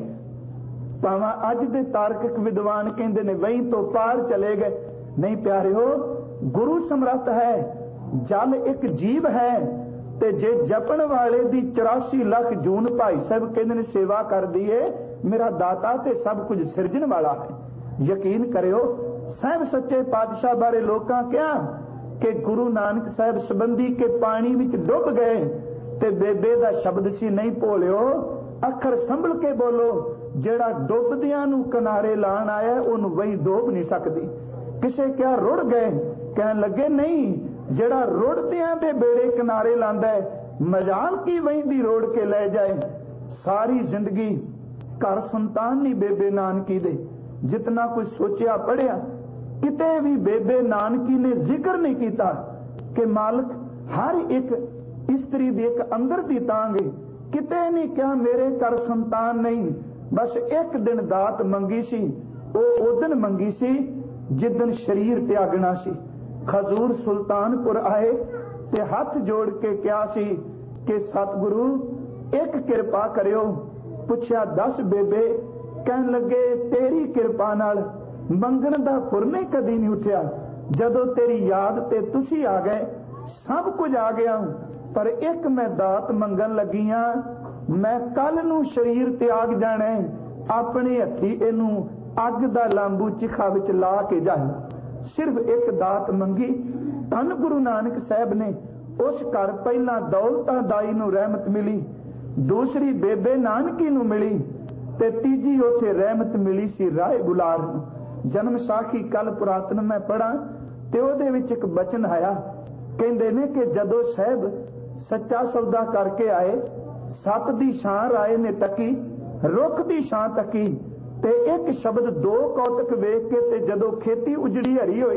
ਭਾਵੇਂ ਅੱਜ ਦੇ ਤਾਰਕਿਕ ਵਿਦਵਾਨ ਕਹਿੰਦੇ ਨੇ ਵਹੀਂ ਤੋਂ ਪਾਰ ਚਲੇ ਗਏ, ਨਹੀਂ ਪਿਆਰਿਓ, ਗੁਰੂ ਸਮਰੱਥ ਹੈ, ਜਲ ਇੱਕ ਜੀਵ ਹੈ, ਤੇ ਜੇ ਜਪਣ ਵਾਲੇ ਦੀ ਚੁਰਾਸੀ ਲੱਖ ਜੂਨ ਭਾਈ ਸਾਹਿਬ ਕਹਿੰਦੇ ਨੇ ਸੇਵਾ ਕਰਦੀ ਏ, ਮੇਰਾ ਦਾਤਾ ਤੇ ਸਭ ਕੁਝ ਸਿਰਜਣ ਵਾਲਾ ਹੈ। ਯਕੀਨ ਕਰਿਓ, ਸਾਹਿਬ ਸੱਚੇ ਪਾਤਸ਼ਾਹ ਬਾਰੇ ਲੋਕਾਂ ਕਿਹਾ ਕਿ ਗੁਰੂ ਨਾਨਕ ਸਾਹਿਬ ਸੰਬੰਧੀ ਕੇ ਪਾਣੀ ਵਿੱਚ ਡੁੱਬ ਗਏ, ਤੇ ਬੇਬੇ ਦਾ ਸ਼ਬਦ ਸੀ ਨਹੀਂ ਭੋਲਿਓ, ਅੱਖਰ ਸੰਭਲ ਕੇ ਬੋਲੋ, ਜਿਹੜਾ ਡੁੱਬਦਿਆਂ ਨੂੰ ਕਿਨਾਰੇ ਲਾਣ ਆਇਆ ਉਹਨੂੰ ਵਹੀਂ ਡੋਬ ਨਹੀਂ ਸਕਦੀ। ਕਿਸੇ ਕਿਹਾ ਰੁੜ ਗਏ, ਕਹਿਣ ਲੱਗੇ ਨਹੀਂ, ਜਿਹੜਾ ਰੁੜਦਿਆਂ ਦੇ ਬੇੜੇ ਕਿਨਾਰੇ ਲਾਂਦਾ ਮਜਾਲ ਕੀ ਵਹੀਂ ਦੀ ਰੋੜ ਕੇ ਲੈ ਜਾਏ। ਸਾਰੀ ਜ਼ਿੰਦਗੀ ਘਰ ਸੰਤਾਨ ਨਹੀਂ ਬੇਬੇ ਨਾਨਕੀ ਦੇ, ਜਿਤਨਾ ਕੁਝ ਸੋਚਿਆ ਪੜਿਆ, ਕਿਤੇ ਵੀ ਬੇਬੇ ਨਾਨਕੀ ਨੇ ਜ਼ਿਕਰ ਨਹੀਂ ਕੀਤਾ ਕਿ ਮਾਲਕ ਹਰ ਇੱਕ ਇਸਤਰੀ ਦੀ ਇੱਕ ਅੰਦਰ ਦੀ ਤਾਂਗੇ। ਕਿਤੇ ਨਹੀਂ ਕਿਹਾ ਮੇਰੇ ਘਰ ਸੰਤਾਨ ਨਹੀਂ, ਬਸ ਇੱਕ ਦਿਨ ਦਾਤ ਮੰਗੀ ਸੀ, ਉਹ ਉਦਨ ਮੰਗੀ ਸੀ ਜਿੱਦਨ ਸ਼ਰੀਰ ਤਿਆਗਣਾ ਸੀ। ਹਜ਼ੂਰ ਸੁਲਤਾਨਪੁਰ ਆਏ ਤੇ ਹੱਥ ਜੋੜ ਕੇ ਕਿਹਾ ਸੀ ਕਿ ਸਤਿਗੁਰੂ ਇੱਕ ਕਿਰਪਾ ਕਰਿਓ। ਪੁੱਛਿਆ ਦੱਸ ਬੇਬੇ, ਕਹਿਣ ਲੱਗੇ ਤੇਰੀ ਕਿਰਪਾ ਨਾਲ ਮੰਗਣ ਦਾ ਖੁਰਨੇ ਕਦੀ ਨਹੀਂ ਉੱਠਿਆ, ਜਦੋਂ ਤੇਰੀ ਯਾਦ ਤੇ ਤੁਸੀਂ ਆ ਗਏ ਸਭ ਕੁਝ ਆ ਗਿਆ, ਪਰ ਇੱਕ ਮੈਂ ਦਾਤ ਮੰਗਣ ਲੱਗੀਆਂ, ਮੈਂ ਕੱਲ ਨੂੰ ਸ਼ਰੀਰ ਤਿਆਗ ਜਾਣਾ, ਆਪਣੇ ਹੱਥੀ ਇਹਨੂੰ ਅੱਗ ਦਾ ਲਾਂਬੂ ਚਿਖਾ ਵਿੱਚ ਲਾ ਕੇ ਜਾਣਾ। ਸਿਰਫ ਇੱਕ ਦਾਤ ਮੰਗੀ। ਧੰਨ ਗੁਰੂ ਨਾਨਕ ਸਾਹਿਬ ਨੇ ਉਸ ਘਰ ਪਹਿਲਾਂ ਦੌਲਤਾਂ ਦਾਈ ਨੂੰ ਰਹਿਮਤ ਮਿਲੀ, ਦੂਸਰੀ ਬੇਬੇ ਨਾਨਕੀ ਨੂੰ ਮਿਲੀ, ਤੇ ਤੀਜੀ ਉੱਥੇ ਰਹਿਮਤ ਮਿਲੀ ਸੀ ਰਾਏ ਬੁਲਾਰ ਨੂੰ। ਜਨਮ ਸਾਖੀ ਕੱਲ ਪੁਰਾਤਨ ਮੈਂ ਪੜਾਂ ਤੇ ਉਹਦੇ ਵਿੱਚ ਇੱਕ ਬਚਨ ਆਇਆ, ਕਹਿੰਦੇ ਨੇ ਕਿ ਜਦੋਂ ਸਾਹਿਬ ਸੱਚਾ ਸੌਦਾ ਕਰਕੇ ਆਏ, ਸੱਤ ਦੀ ਛਾਂ ਰਾਏ ਨੇ ਤੱਕੀ, ਰੁੱਖ ਦੀ ਛਾਂ ਤੱਕੀ, ਤੇ ਇੱਕ ਸ਼ਬਦ ਦੋ ਕੌਤਕ ਵੇਖ ਕੇ ਤੇ ਜਦੋਂ ਖੇਤੀ ਉਜੜੀ ਹਰੀ ਹੋਈ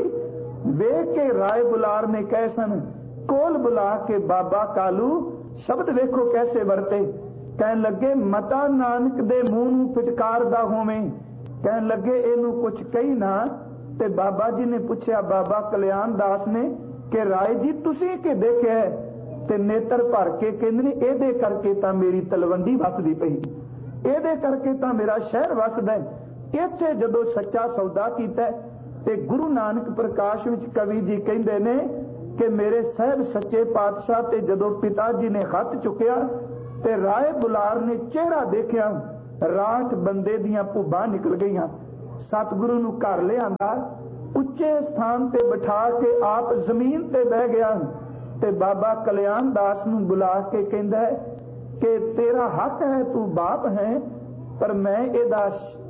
ਵੇਖ ਕੇ ਰਾਏ ਬੁਲਾਰ ਨੇ ਕਹੇ ਸਨ ਕੋਲ ਬੁਲਾ ਕੇ ਬਾਬਾ ਕਾਲੂ ਸ਼ਬਦ ਵੇਖੋ ਕੈਸੇ ਵਰਤੇ। ਕਹਿਣ ਲੱਗੇ ਮਤਾ ਨਾਨਕ ਦੇ ਮੂੰਹ ਨੂੰ ਫਟਕਾਰਦਾ ਹੋਵੇਂ, ਕਹਿਣ ਲੱਗੇ ਇਹਨੂੰ ਕੁਛ ਕਹੀ ਨਾ। ਤੇ ਬਾਬਾ ਜੀ ਨੇ ਪੁੱਛਿਆ ਬਾਬਾ ਕਲਿਆਣ ਦਾਸ ਨੇ ਕਿ ਰਾਏ ਜੀ ਤੁਸੀਂ ਕਿ ਦੇਖਿਆ, ਤੇ ਨੇਤਰ ਭਰ ਕੇ ਕਹਿੰਦੇ ਨੇ ਇਹਦੇ ਕਰਕੇ ਤਾਂ ਮੇਰੀ ਤਲਵੰਡੀ ਵਸਦੀ ਪਈ, ਇਹਦੇ ਕਰਕੇ ਤਾਂ ਮੇਰਾ ਸ਼ਹਿਰ ਵਸਦਾ। ਇੱਥੇ ਜਦੋਂ ਸੱਚਾ ਸੌਦਾ ਕੀਤਾ ਤੇ ਗੁਰੂ ਨਾਨਕ ਪ੍ਰਕਾਸ਼ ਵਿੱਚ ਕਵੀ ਜੀ ਕਹਿੰਦੇ ਨੇ कि मेरे साहब सच्चे पातशाह ते जदों पिता जी ने खत चुकिया ते राय बुलार ने चेहरा देखिया, राठ बंदे दियां भुब्बां निकल गईयां। सतगुरु नूं घर लिआंदा, उच्चे स्थान ते बिठा के आप जमीन ते बह गया ते बाबा कल्याण दास नूं बुला के कहंदा है कि तेरा हक है, तू बाप है, पर मैं इहदा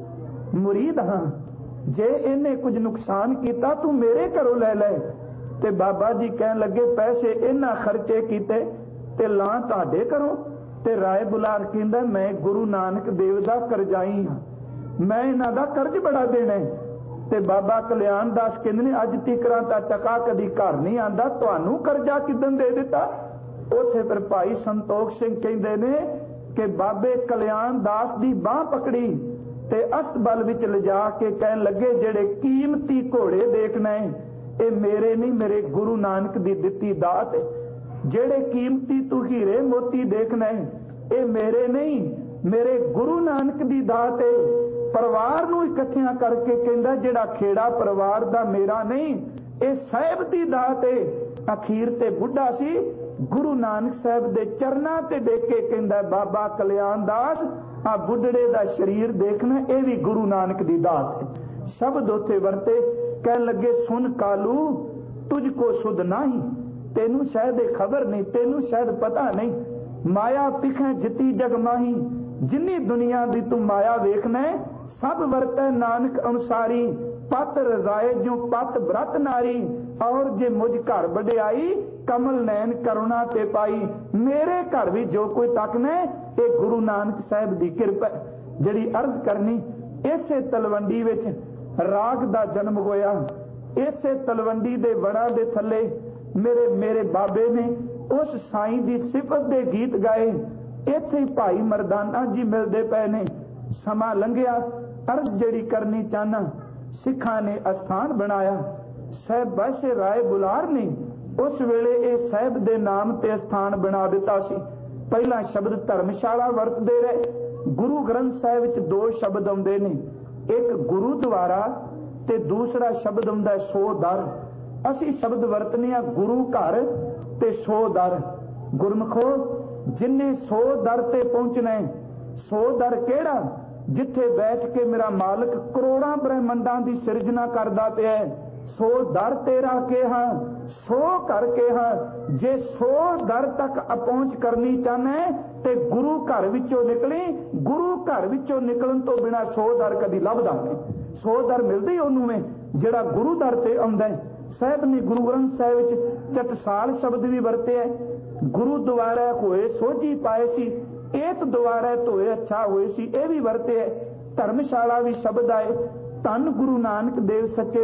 मुरीद हां, जे इहने कुछ नुकसान कीता तू मेरे घरों लै लै। ते बाबा जी कहन लगे पैसे इन्हां खर्चे कीते ते लां तुहाडे घरों। ते राय बुलार कहंदा मैं गुरु नानक देव दा करजाई हां, मैं इन्हां दा कर्ज बड़ा देना है। ते बाबा कल्याण दास कहंदे ने अज तिकरां तां टका कदी घर नहीं आंदा, तुहानूं करजा किदन दे दिता। उत्थे फिर भाई संतोख सिंह कहंदे ने कि बाबे कल्याण दास दी बांह पकड़ी ते अस्तबल विच लिजा के कहन लगे जेड़े कीमती घोड़े देखना है ये मेरे नहीं, मेरे गुरु नानक दी दित्ती दात है। जेड़े कीमती तू हीरे मोती देखना है ये मेरे नहीं, मेरे गुरु नानक दी दात है। परिवार नूं इकट्ठियां करके कहंदा जेड़ा खेड़ा परिवार दा मेरा नहीं, ये साहिब दी दात है। अखीर ते बुढ़ा सी गुरु नानक साहब दे चरनां ते डेके कहंदा बाबा कल्याण दास आ बुढ़ड़े दा शरीर देखना ये भी गुरु नानक दी दात है। शब्द उत्थे वरते, कहन लगे सुन कालू तुझको सुध नहीं, तेनू शायद खबर नहीं, तेनू शायद पता नहीं। माया पिखें जिती जग माही, जिन्नी दुनिया दी तू माया वेखना है सब वरतै नानक अनुसारी। पत रजाए जो पत व्रत नारी, और जे मुझ घर बड़ियाई कमल नैन करुणा ते पाई। मेरे घर भी जो कोई तकना ये गुरु नानक साहब दी किरपा। जड़ी अर्ज करनी इसे तलवंडी विच राग दा जन्म होया, इसे तलवंडी दे वड़ा दे थले मेरे मेरे बाबे ने उस साईं दी सिफत दे गीत गाए। इत्थे भाई मरदाना जी मिलदे पए ने। समा लंघिया, अर्ज जड़ी करनी चाहना, सिखां ने अस्थान बनाया। साहब बादशाह राय बुलार ने उस वेले ये साहब दे नाम ते स्थान बना दिता सी। पहला शब्द धर्मशाला वरतदे रहे। गुरु ग्रंथ साहिब विच दो शब्द आउंदे ने, एक गुरुद्वारा ते दूसरा शब्द आउंदा है सो दर। असी शब्द वरतने आ गुरु घर ते सो दर। गुरमुखो जिन्ने सो दर ते पहुंचना है, सो दर केड़ा जिथे बैठ के मेरा मालिक करोड़ां ब्रह्मंडां दी सिरजना करदा पिया है। सो दर तेरा के हाँ, सो करके हाँ। जे सो दर तक पहुंच करनी चाहना है ते गुरु घर विचों निकली। गुरु घर विचों निकलन तो बिना सो दर कदी लभदा नहीं। सो दर मिलदी ओनू है जेड़ा गुरु दर ते आउंदा है। साहब ने गुरु ग्रंथ साहिब विच चटसाल शब्द भी वरते है। गुरु द्वारा होए सोझी पाए सी, एत द्वारा धोए अच्छा होए सी, ये भी वरते है। धर्मशाला भी शब्द आए। धन गुरु नानक देव सच्चे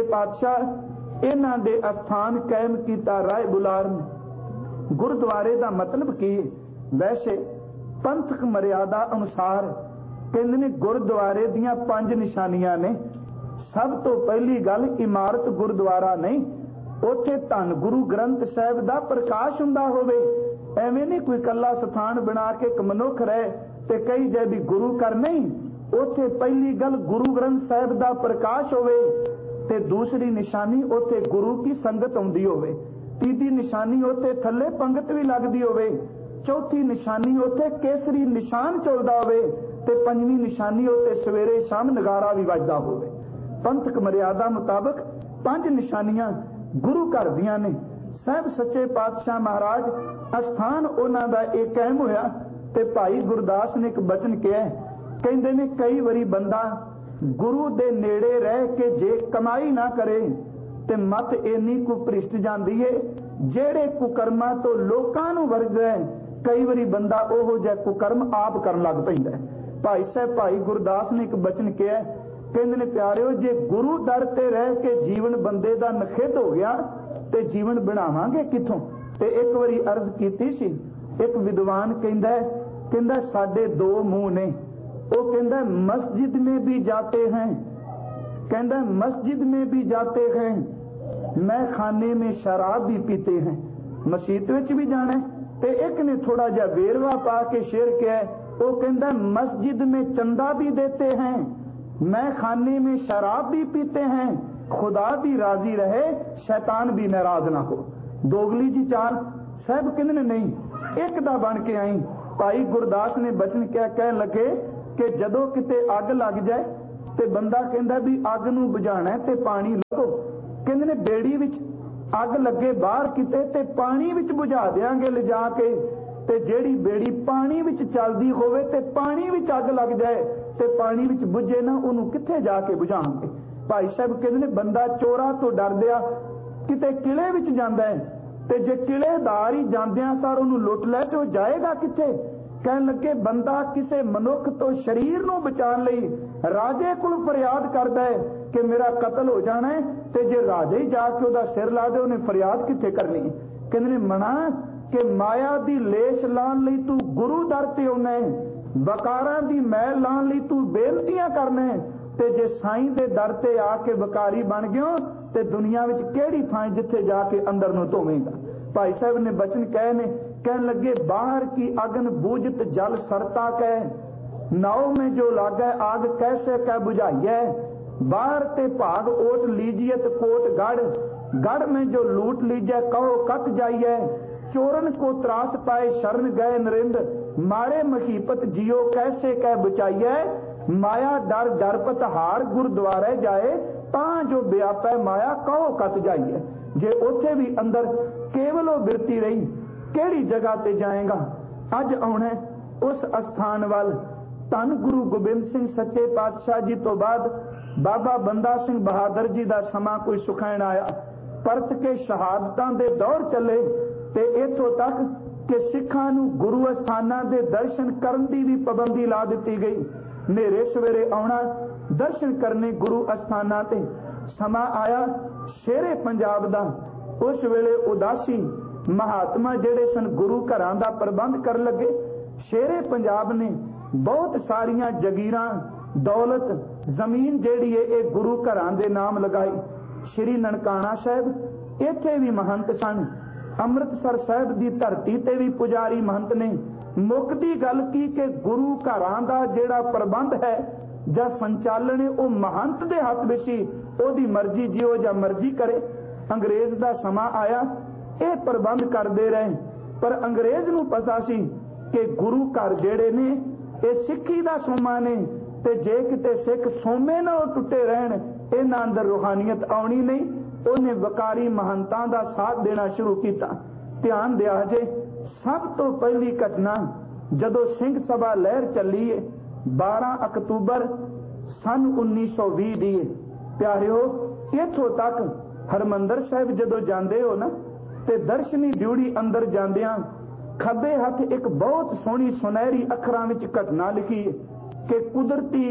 पातशाह इन्हां दे अस्थान कायम कीता राय बुलार ने। गुरुद्वारे दा मतलब की वैसे पंथक मर्यादा अनुसार कहंदे ने गुरुद्वारे दियां पंज निशानियां ने। सब तो पहली गल इमारत गुरुद्वारा नहीं, उत्थे धन गुरु ग्रंथ साहिब दा प्रकाश हुंदा होवे। एवें नहीं कोई कला स्थान बना के एक मनुख रहे ते कई जै भी गुरु कर नहीं। उत्थे पहली गल गुरु ग्रंथ साहिब दा प्रकाश होवे ते दूसरी निशानी उत्थे गुरु की संगत आउंदी होवे। तीसरी निशानी उत्थे थल्ले पंगत भी लगदी होवे। चौथी निशानी उत्थे केसरी निशान चलदा होवे ते पंजवीं निशानी उत्थे सवेरे शाम नगारा भी वजदा होवे। पंथक मर्यादा मुताबक पांच निशानियां गुरु घर दियां ने। साहब सच्चे पातशाह महाराज अस्थान उन्हां दा एक कायम होया ते भाई गुरदास ने एक बचन कहा, कहंदे ने कई वारी बंदा गुरु दे नेड़े रह के जे कमाई ना करे ते मत इन्नी को भ्रिष्ट जांदी है जेड़े कुकर्मा तो लोकां नूं वरगदा है। कई वारी बंदा ओहो जिहा कुकर्म आप करन लग पैंदा है। भाई साहब भाई गुरदास ने एक बचन कहा, कहंदे ने प्यारिओ जे गुरु दर ते रह के जीवन बंदे दा नखिद हो गया ते जीवन बनावांगे किथों। ते एक वारी अर्ज कीती सी, एक विद्वान कहंदा है कहंदा साडे दो मुंह ने। वो कहंदा मस्जिद में भी जाते हैं, कहंदा मस्जिद में भी जाते हैं, मैं खाने में शराब भी पीते हैं। मसीत विच भी जाना है। ते एक ने थोड़ा जा वेरवा पा के शेर किया, वो कहंदा मस्जिद में चंदा भी देते हैं, मैं खाने में शराब भी पीते हैं, खुदा भी राजी रहे शैतान भी नाराज ना हो। ਦੋਗਲੀ जी चाल। साहब कहते नहीं, एक दा बन के आई। भाई गुरदास ने बचन क्या कह लगे कि जदों किते अग लग जाए ते बंदा कहंदा भी अग नूं बुझाणा ते पानी लो, कहंदे ने बेड़ी विच अग लगे बाहर किते ते पानी विच बुझा देंगे लिजा के, ते जेड़ी बेड़ी पानी विच चलदी होवे ते पानी विच अग लग जाए ते पानी विच बुझे ना, उन्होंने किथे जाके बुझाएंगे। भाई साहब कहते ने बंदा चोरा तो डरदिया किते किले विच जांदा है, ते जे किलेदार ही जांदियां सार उन्होंने लुट लै ते जाएगा किथे। कहन लगे बंदा किसे मनुख तो शरीर नूं बचाण लई राजे कोल फरियाद करदा है कि मेरा कतल हो जाना है, ते जे राजे ही जाके उहदा सिर ला दे उन्हें फरियाद किथे करनी। कहंदे ने मना कि माया दी लेश लाण लई तू गुरु दर ते आउणा है, वकारां दी मैल लाण लई तू बेनतियां करना है, ते जे साईं दे दर ते आके वकारी बन गयो ते दुनिया विच किहड़ी थां जिथे जाके अंदर नूं धोवेगा। भाई साहब ने बचन कहे ने, कहन लगे बाहर की अगन बूझत जल सरता कह, नाव में जो लागे आग कैसे कह बुझाइए। बाहर ते भाग ओट लीजिए कोट गढ़, गढ़ में जो लूट लीजिए कहो कट जाइए। चोरन को त्रास पाए शरण गए नरेंद्र, मारे महीपत जियो कैसे कह बचाइए। माया डर डरपत हार गुरुद्वारे जाए, तां जो व्यापै माया कहो कट जाइए। जे उथे भी अंदर केवल बिरती रही केड़ी जगह ते जाएगा। अज आउणा उस अस्थान वाल। धन गुरु गोबिंद सिंह सच्चे पातशाह जी तो बाद बाबा बंदा सिंह बहादुर जी का समा कोई सुखैण आया, परत के शहादतां दे दौर चले ते इथों तक कि सिखां नूं गुरु अस्थानां दे दर्शन करन दी भी पाबंदी ला दित्ती गई। नेरे सवेरे आउणा दर्शन करने गुरु अस्थानां ते। समा आया शेरे पंजाब दा, उस वेले उदासी महात्मा जेड़े सन गुरु घरां दा प्रबंध कर लगे। शेरे पंजाब ने बहुत सारियां जगीरां दौलत जमीन जेड़ी है ये गुरु घरां दे नाम लगाई। श्री ननकाना साहब इत्थे भी महंत सन, अमृतसर साहब दी धरती ते भी पुजारी महंत ने। मुकदी गल की कि गुरु घरां दा जेड़ा प्रबंध है जां संचालन है वो महंत दे हथ विच ही, ओदी मर्जी जिहो जा मर्जी करे। अंग्रेज दा समा आया, ये प्रबंध करते रहे, पर अंग्रेज नूं पता सी कि गुरु घर जेड़े ने ये सिक्खी दा सोमा ने, ते जे किते सिख सोमे नाल टुटे रहन इन्हां अंदर रूहानियत आउणी नहीं। उन्हें वकारी महंतां दा साथ देना शुरू किया। ध्यान दिया जे सब तो पहली घटना जदों सिंह सभा लहर चली है बारह अक्तूबर सन उन्नीस सौ भी दी। प्यारिओ इथों तक हरमंदर साहिब जदों जांदे हो ना ते दर्शनी ड्यूड़ी अंदर जांदियां खब्बे हथ एक बहुत सोहनी सुनहरी अखरां विच घटना लिखी है कि कुदरती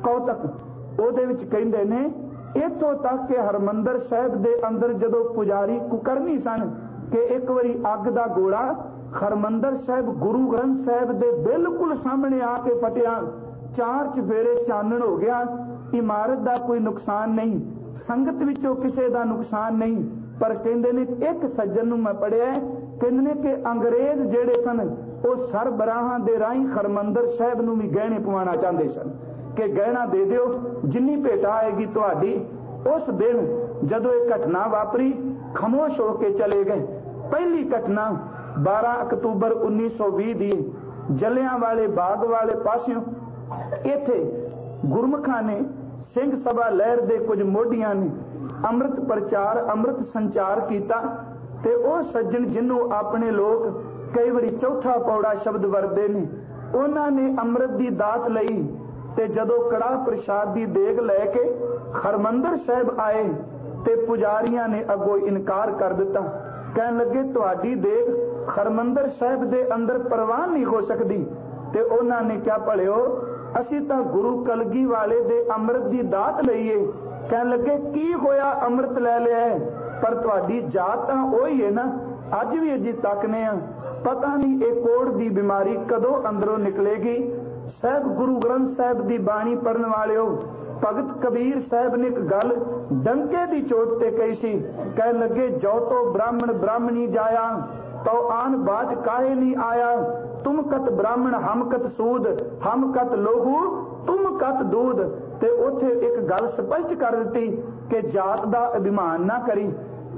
कौतक। ओदे विच कहिंदे ने इथों तक कि हरमंदर साहिब दे अंदर जदों पुजारी कुकरनी सन कि एक बारी अग दा गोला हरमंदर साहिब गुरु ग्रंथ साहिब दे बिल्कुल सामने आके फटिया। चार चफेरे चानण हो गया। इमारत दा कोई नुकसान नहीं, संगत विचों किसी दा नुकसान नहीं, पर कहंदे ने एक सज्जन नूं मैं पढ़िया कहंदे ने कि अंग्रेज जेड़े सन वो सरबराहां दे राहीं हरमंदर साहिब नूं भी गहणे पवाना चाहते सन कि गहना दे दिओ जिन्नी भेट आएगी तुहाडी। उस दिन जदों ये घटना वापरी खामोश होके चले गए। पहली घटना बारह अक्तूबर उन्नीस सौ भी दी जलियांवाले बाग वाले पासियों इत्थे गुरमुखां ने सिंह सभा लहर दे कुछ मोढियां ने अमृत प्रचार अमृत संचार किया ते ओ सज्जन जिन्हों अपने लोग कई बारी चौथा पौड़ा शब्द वरते ने उन्हां ने अमृत की दात लई ते जदों कड़ाह प्रसाद की देग लैके हरमंदर साहिब आए ते पुजारियां ने अगों इनकार कर दिता। कहन लगे तुहाडी देग हरमंदर साहिब दे अंदर प्रवान नहीं हो सकती। ते उन्हां ने क्या भलिओ असीं तां गुरु कलगी वाले दे अमृत की दात लईए। कहन लगे की होया अमृत लै लिया है, पर तुहाडी जात तां ओही है ना। अज भी अजी तकने आ पता नहीं ये कोड़ की बीमारी कदों अंदरों निकलेगी। साहब गुरु ग्रंथ साहिब की बाणी पढ़न वालिओ भगत कबीर साहब ने एक गल डंके की चोट ते कही सी। कह लगे जो तो ब्राह्मण ब्राह्मणी जाया तो आन बाज काहे नहीं आया। तुम कत ब्राह्मण हम कत सूद हम कत लोहू तुम कत दूध। ते उथे एक गल स्पष्ट कर दी कि जात का अभिमान ना करी।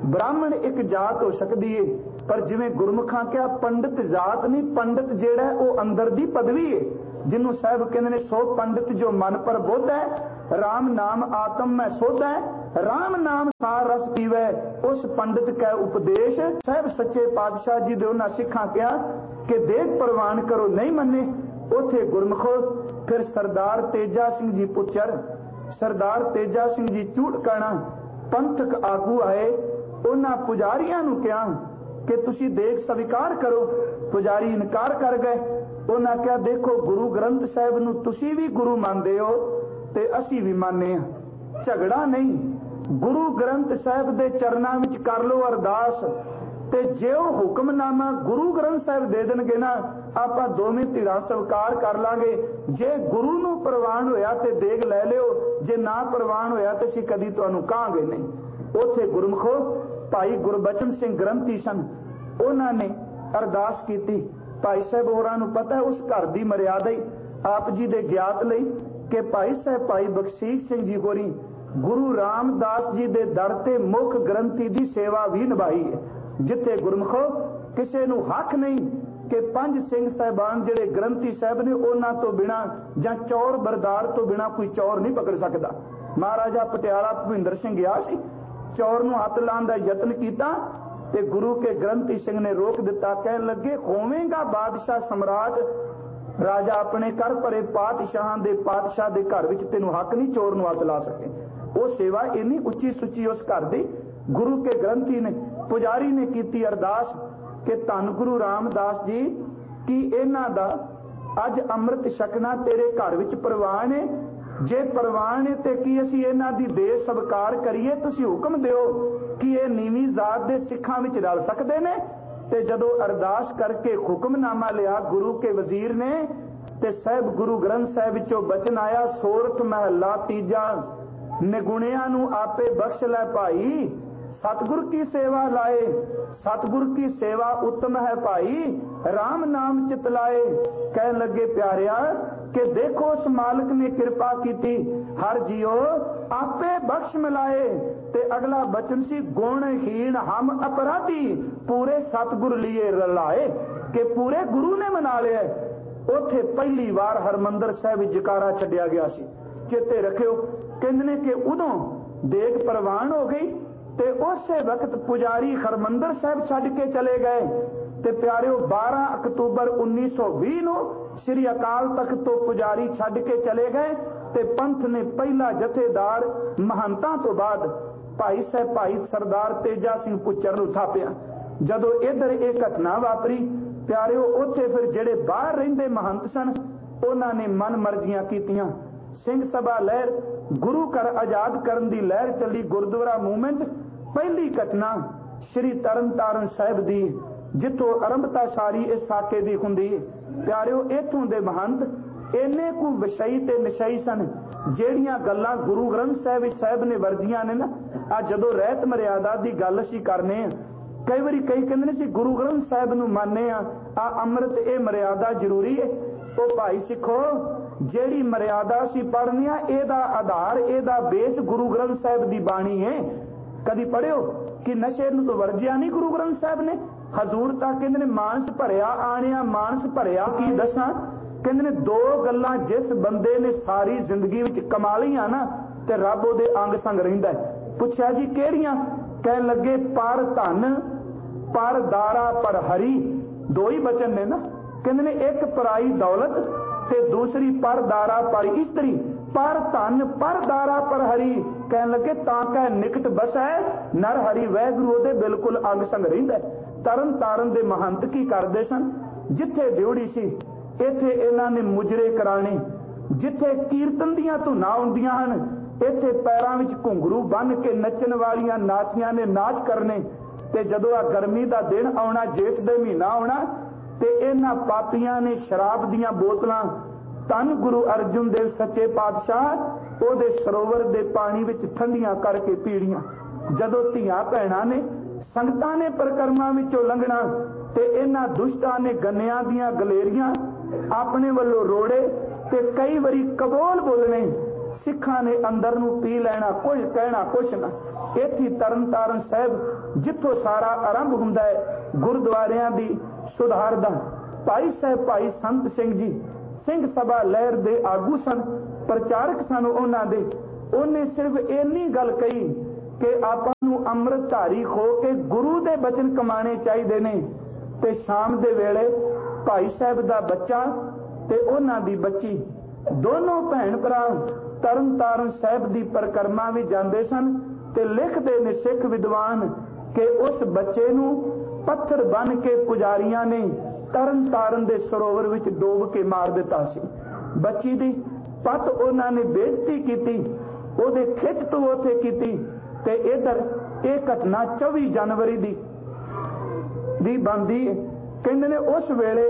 ब्राह्मण एक जात हो सकती है, पर जिवें गुरमुखां क्या पंडित जात नहीं, पंडित जेड़ा है वो अंदर दी पदवी है, जिन्हों साहब कहते ने सो पंडित जो मन पर बोध है, राम नाम आत्म में सोध है, राम नाम सार रस पीवे, उस पंडित का उपदेश साहब सच्चे पातशाह जी दे उन्हां सिखां क्या कि देख प्रवान करो नहीं मन्ने। उथे गुरमुखो फिर सरदार तेजा सिंह जी पुत्र सरदार तेजा सिंह जी झूड़काना पंथक आगू आए, उन्हां पुजारियां नूं कहा कि तुसी देख स्वीकार करो। पुजारी इनकार कर गए। उन्हां कहा देखो गुरु ग्रंथ साहिब नूं तुसी भी गुरु मानदे हो ते असी भी माने हां, झगड़ा नहीं। गुरु ग्रंथ साहिब दे चरनां विच कर लो अरदास, ते जे ਉਹ ਹੁਕਮਨਾਮਾ ਗੁਰੂ ਗ੍ਰੰਥ ਸਾਹਿਬ ਦੇ ਦੇਣਗੇ ਨਾ ਆਪਾਂ ਦੋਵੇਂ ਧਿਰਾਂ ਸਵੀਕਾਰ ਕਰ ਲਾਂਗੇ। ਜੇ ਗੁਰੂ ਨੂੰ ਪ੍ਰਵਾਨ ਹੋਇਆ ਤੇ ਦੇਗ ਲੈ ਲਿਓ, ਜੇ ਨਾ ਪ੍ਰਵਾਨ ਹੋਇਆ ਤੇ ਅਸੀਂ ਕਦੀ ਤੁਹਾਨੂੰ ਕਹਾਂਗੇ ਨਹੀਂ। ਉੱਥੇ ਗੁਰਮਖੋ ਭਾਈ ਗੁਰਬਚਨ ਸਿੰਘ ਗ੍ਰੰਥੀ ਸਨ, ਉਹਨਾਂ ਨੇ ਅਰਦਾਸ ਕੀਤੀ। ਭਾਈ ਸਾਹਿਬ ਹੋਰਾਂ ਨੂੰ ਪਤਾ ਉਸ ਘਰ ਦੀ ਮਰਿਆਦਾ ਹੀ ਆਪ ਜੀ ਦੇ ਗਿਆਤ ਲਈ ਕਿ ਭਾਈ ਸਾਹਿਬ ਭਾਈ ਬਖਸ਼ੀਸ਼ ਸਿੰਘ ਜੀ ਹੋਰੀ ਗੁਰੂ ਰਾਮਦਾਸ ਜੀ ਦੇ ਦਰ ਤੇ ਮੁੱਖ ਗ੍ਰੰਥੀ ਦੀ ਸੇਵਾ ਵੀ ਨਿਭਾਈ ਹੈ। जिथे गुरमुखो किसी नूं हक नहीं कि पंज सिंह साहबान जिहड़े ग्रंथी साहब ने उन्हां तो बिना जां चौर बरदार तो बिना कोई चौर नहीं पकड़ सकता। महाराजा पटियाला भुपिंदर सिंह गया सी, चौर नूं हथ लाउण दा यतन कीता ते गुरु के ग्रंथी सिंह ने रोक दिता। कहण लगे होवेगा बादशाह सम्राट, राजा अपने कर भरे पातशाहां दे पातशाह दे घर विच तैनूं हक नहीं चोर नूं हथ ला सके। वो सेवा इन्नी उच्ची सुच्ची उस घर दी गुरु के ग्रंथी ने पुजारी ने की अरदास कि धन गुरु रामदास जी की इन्हां दा अज अमृत छकना तेरे घर विच प्रवान है, जे प्रवान है ते की असीं इन्हां दी दे सत्कार करिए, तुसीं हुक्म दिओ कि ये नीवीं जात दे सिखां विच रल सकदे ने। ते जदों अरदास करके हुक्मनामा लिया गुरु के वजीर ने ते साहिब गुरु ग्रंथ साहिब विचों बचन आया, सोरठ महला तीजा निगुणियां नूं आपे बख्श लै भाई, सतगुर की सेवा लाए, सतगुर की सेवा उत्तम है भाई, राम नाम चितलाए। कह लगे प्यारिया कि देखो उस मालिक ने कृपा की, हर जियो आपे बख्श मिलाए। ते अगला बचन सी गुणहीन हम अपराधी, पूरे सतगुर लिए रलाए, कि पूरे गुरु ने मना लिया। उथे पहली बार हरमंदर साहिब जकारा छड्या गया सी। चेते रखियो कहंदे ने कि उदों देग प्रवान हो गई ते उसे वक्त पुजारी हरमंदर साहिब छड्ड के चले गए। ते प्यारिओ बारह अक्तूबर उन्नीस सौ भी नूं श्री अकाल तख्त तो पुजारी छड्ड के चले गए ते पंथ ने पहला जथेदार महंतां तो बाद भाई साहब भाई सरदार तेजा सिंह पुच्चर नूं थापिया। जदों इधर एक घटना वापरी प्यारिओ उत्थे फिर जिहड़े बाहर रहिंदे महंत सन उन्हां ने मन मर्जियां कीतियां। सिंह सभा लहर गुरु घर आजाद करन दी लहर चली, गुरुद्वारा मूवमेंट। पहली घटना श्री तरन तारण साहिब दी जिथों आरंभता सारी इस साके दी हुंदी। प्यारिओ इथों दे महंत इन्ने को विषयी ते निशई सन, जेड़ियां गल्लां गुरु ग्रंथ साहिब साहिब ने वर्जियां ने ना। आ जदों रहत मर्यादा दी गल असीं करने आ, कई वारी कई कहंदे ने सी गुरु ग्रंथ साहिब नूं माने आ, आ अमृत ए मर्यादा जरूरी है। ओ भाई सिखो जेड़ी मर्यादा असीं पढ़ने आ एदा आधार एदा बेस गुरु ग्रंथ साहिब दी बाणी है। कदी पढ़ियो कि नशे नूं तो वर्जिया नहीं गुरु ग्रंथ साहिब ने। हजूर तां कहंदे ने मानस भरिया आणिया मानस भरिया की दसां, कहंदे ने दो गल्लां जिस बंदे ने सारी जिंदगी विच कमा लईआं ना ते रब ओहदे अंग संग रहिंदा है। पुछया जी किहड़ियां? कहण लगे पर धन पर दारा पर हरी, दो ही बचन ने ना। कहंदे ने एक पराई दौलत ते दूसरी पर दारा पर इस्त्री, पर धन पर दारा पर हरी। कहन लगे तां कह निकट बस है नर हरी वैगुरु दे बिल्कुल अंग संग रहिंदा। तरन तारण दे महंत की करदे सन, जिथे ड्योड़ी सी इथे इन्हां ने मुजरे कराने, जिथे कीर्तन दीआं धुनां हुंदियां हन इथे पैरां विच घुंघरू बन के नचन वालियां नाचियां ने नाच करने। ते जदों आ गर्मी दा दिन आउणा, जेठ दे महीना आउणा ते इन्हां पापियां ने शराब दीआं बोतलां धन गुरु अर्जुन देव सच्चे पातशाह ओहदे सरोवर दे पानी विच ठंडियां करके पीड़ियां। जदों धीआं भैणां ने संगतां ने परिक्रमा विचों लंघना ते इन्हां दुष्टां ने गन्नियां दीआं गलेरियां अपने वल्लों रोड़े ते कई वारी कबोल बोलने ਸਿੱਖਾਂ ਨੇ ਅੰਦਰ ਨੂੰ ਪੀ ਲੈਣਾ, ਕੁਝ ਕਹਿਣਾ ਕੁਛ ਨਾ। ਇੱਥੇ ਤਰਨ ਤਾਰਨ ਸਾਹਿਬ ਜਿੱਥੋਂ ਸਾਰਾ ਆਰੰਭ ਹੁੰਦਾ ਹੈ ਗੁਰਦੁਆਰਿਆਂ ਦੀ ਸੁਧਾਰ ਦਾ। ਭਾਈ ਸਾਹਿਬ ਭਾਈ ਸੰਤ ਸਿੰਘ ਜੀ ਸਿੰਘ ਸਭਾ ਲਹਿਰ ਦੇ ਆਗੂ ਸਨ, ਪ੍ਰਚਾਰਕ ਸਨ ਉਹਨਾਂ ਦੇ। ਉਹਨੇ ਸਿਰਫ ਇੰਨੀ ਗੱਲ ਕਹੀ ਕਿ ਆਪਾਂ ਨੂੰ ਅੰਮ੍ਰਿਤਧਾਰੀ ਹੋ ਕੇ ਗੁਰੂ ਦੇ ਬਚਨ ਕਮਾਣੇ ਚਾਹੀਦੇ ਨੇ। ਤੇ ਸ਼ਾਮ ਦੇ ਵੇਲੇ ਭਾਈ ਸਾਹਿਬ ਦਾ ਬੱਚਾ ਤੇ ਉਹਨਾਂ ਦੀ ਬੱਚੀ ਦੋਨੋਂ ਭੈਣ ਭਰਾ ਤਰਨ ਤਾਰਨ ਸਾਹਿਬ ਦੀ ਪਰਿਕਰਮਾ ਵੀ ਜਾਂਦੇ ਸਨ। ਤੇ ਲਿਖਦੇ ਨੇ ਸਿੱਖ ਵਿਦਵਾਨ ਕਿ ਉਸ ਬੱਚੇ ਨੂੰ ਪੱਥਰ ਬੰਨ ਕੇ ਪੁਜਾਰੀਆਂ ਨੇ ਤਰਨ ਤਾਰਨ ਦੇ ਸਰੋਵਰ ਵਿੱਚ ਡੋਬ ਕੇ ਮਾਰ ਦਿੱਤਾ ਸੀ। ਬੱਚੀ ਦੀ ਪੱਤ ਉਹਨਾਂ ਨੇ ਬੇਇੱਜ਼ਤੀ ਕੀਤੀ, ਉਹਦੇ ਖਿੱਚ ਤੋਂ ਉੱਥੇ ਕੀਤੀ। ਤੇ ਇਧਰ ਇਹ ਘਟਨਾ ਚੌਵੀ ਜਨਵਰੀ ਦੀ ਦੀ ਬਣਦੀ ਹੈ। ਕਹਿੰਦੇ ਨੇ ਉਸ ਵੇਲੇ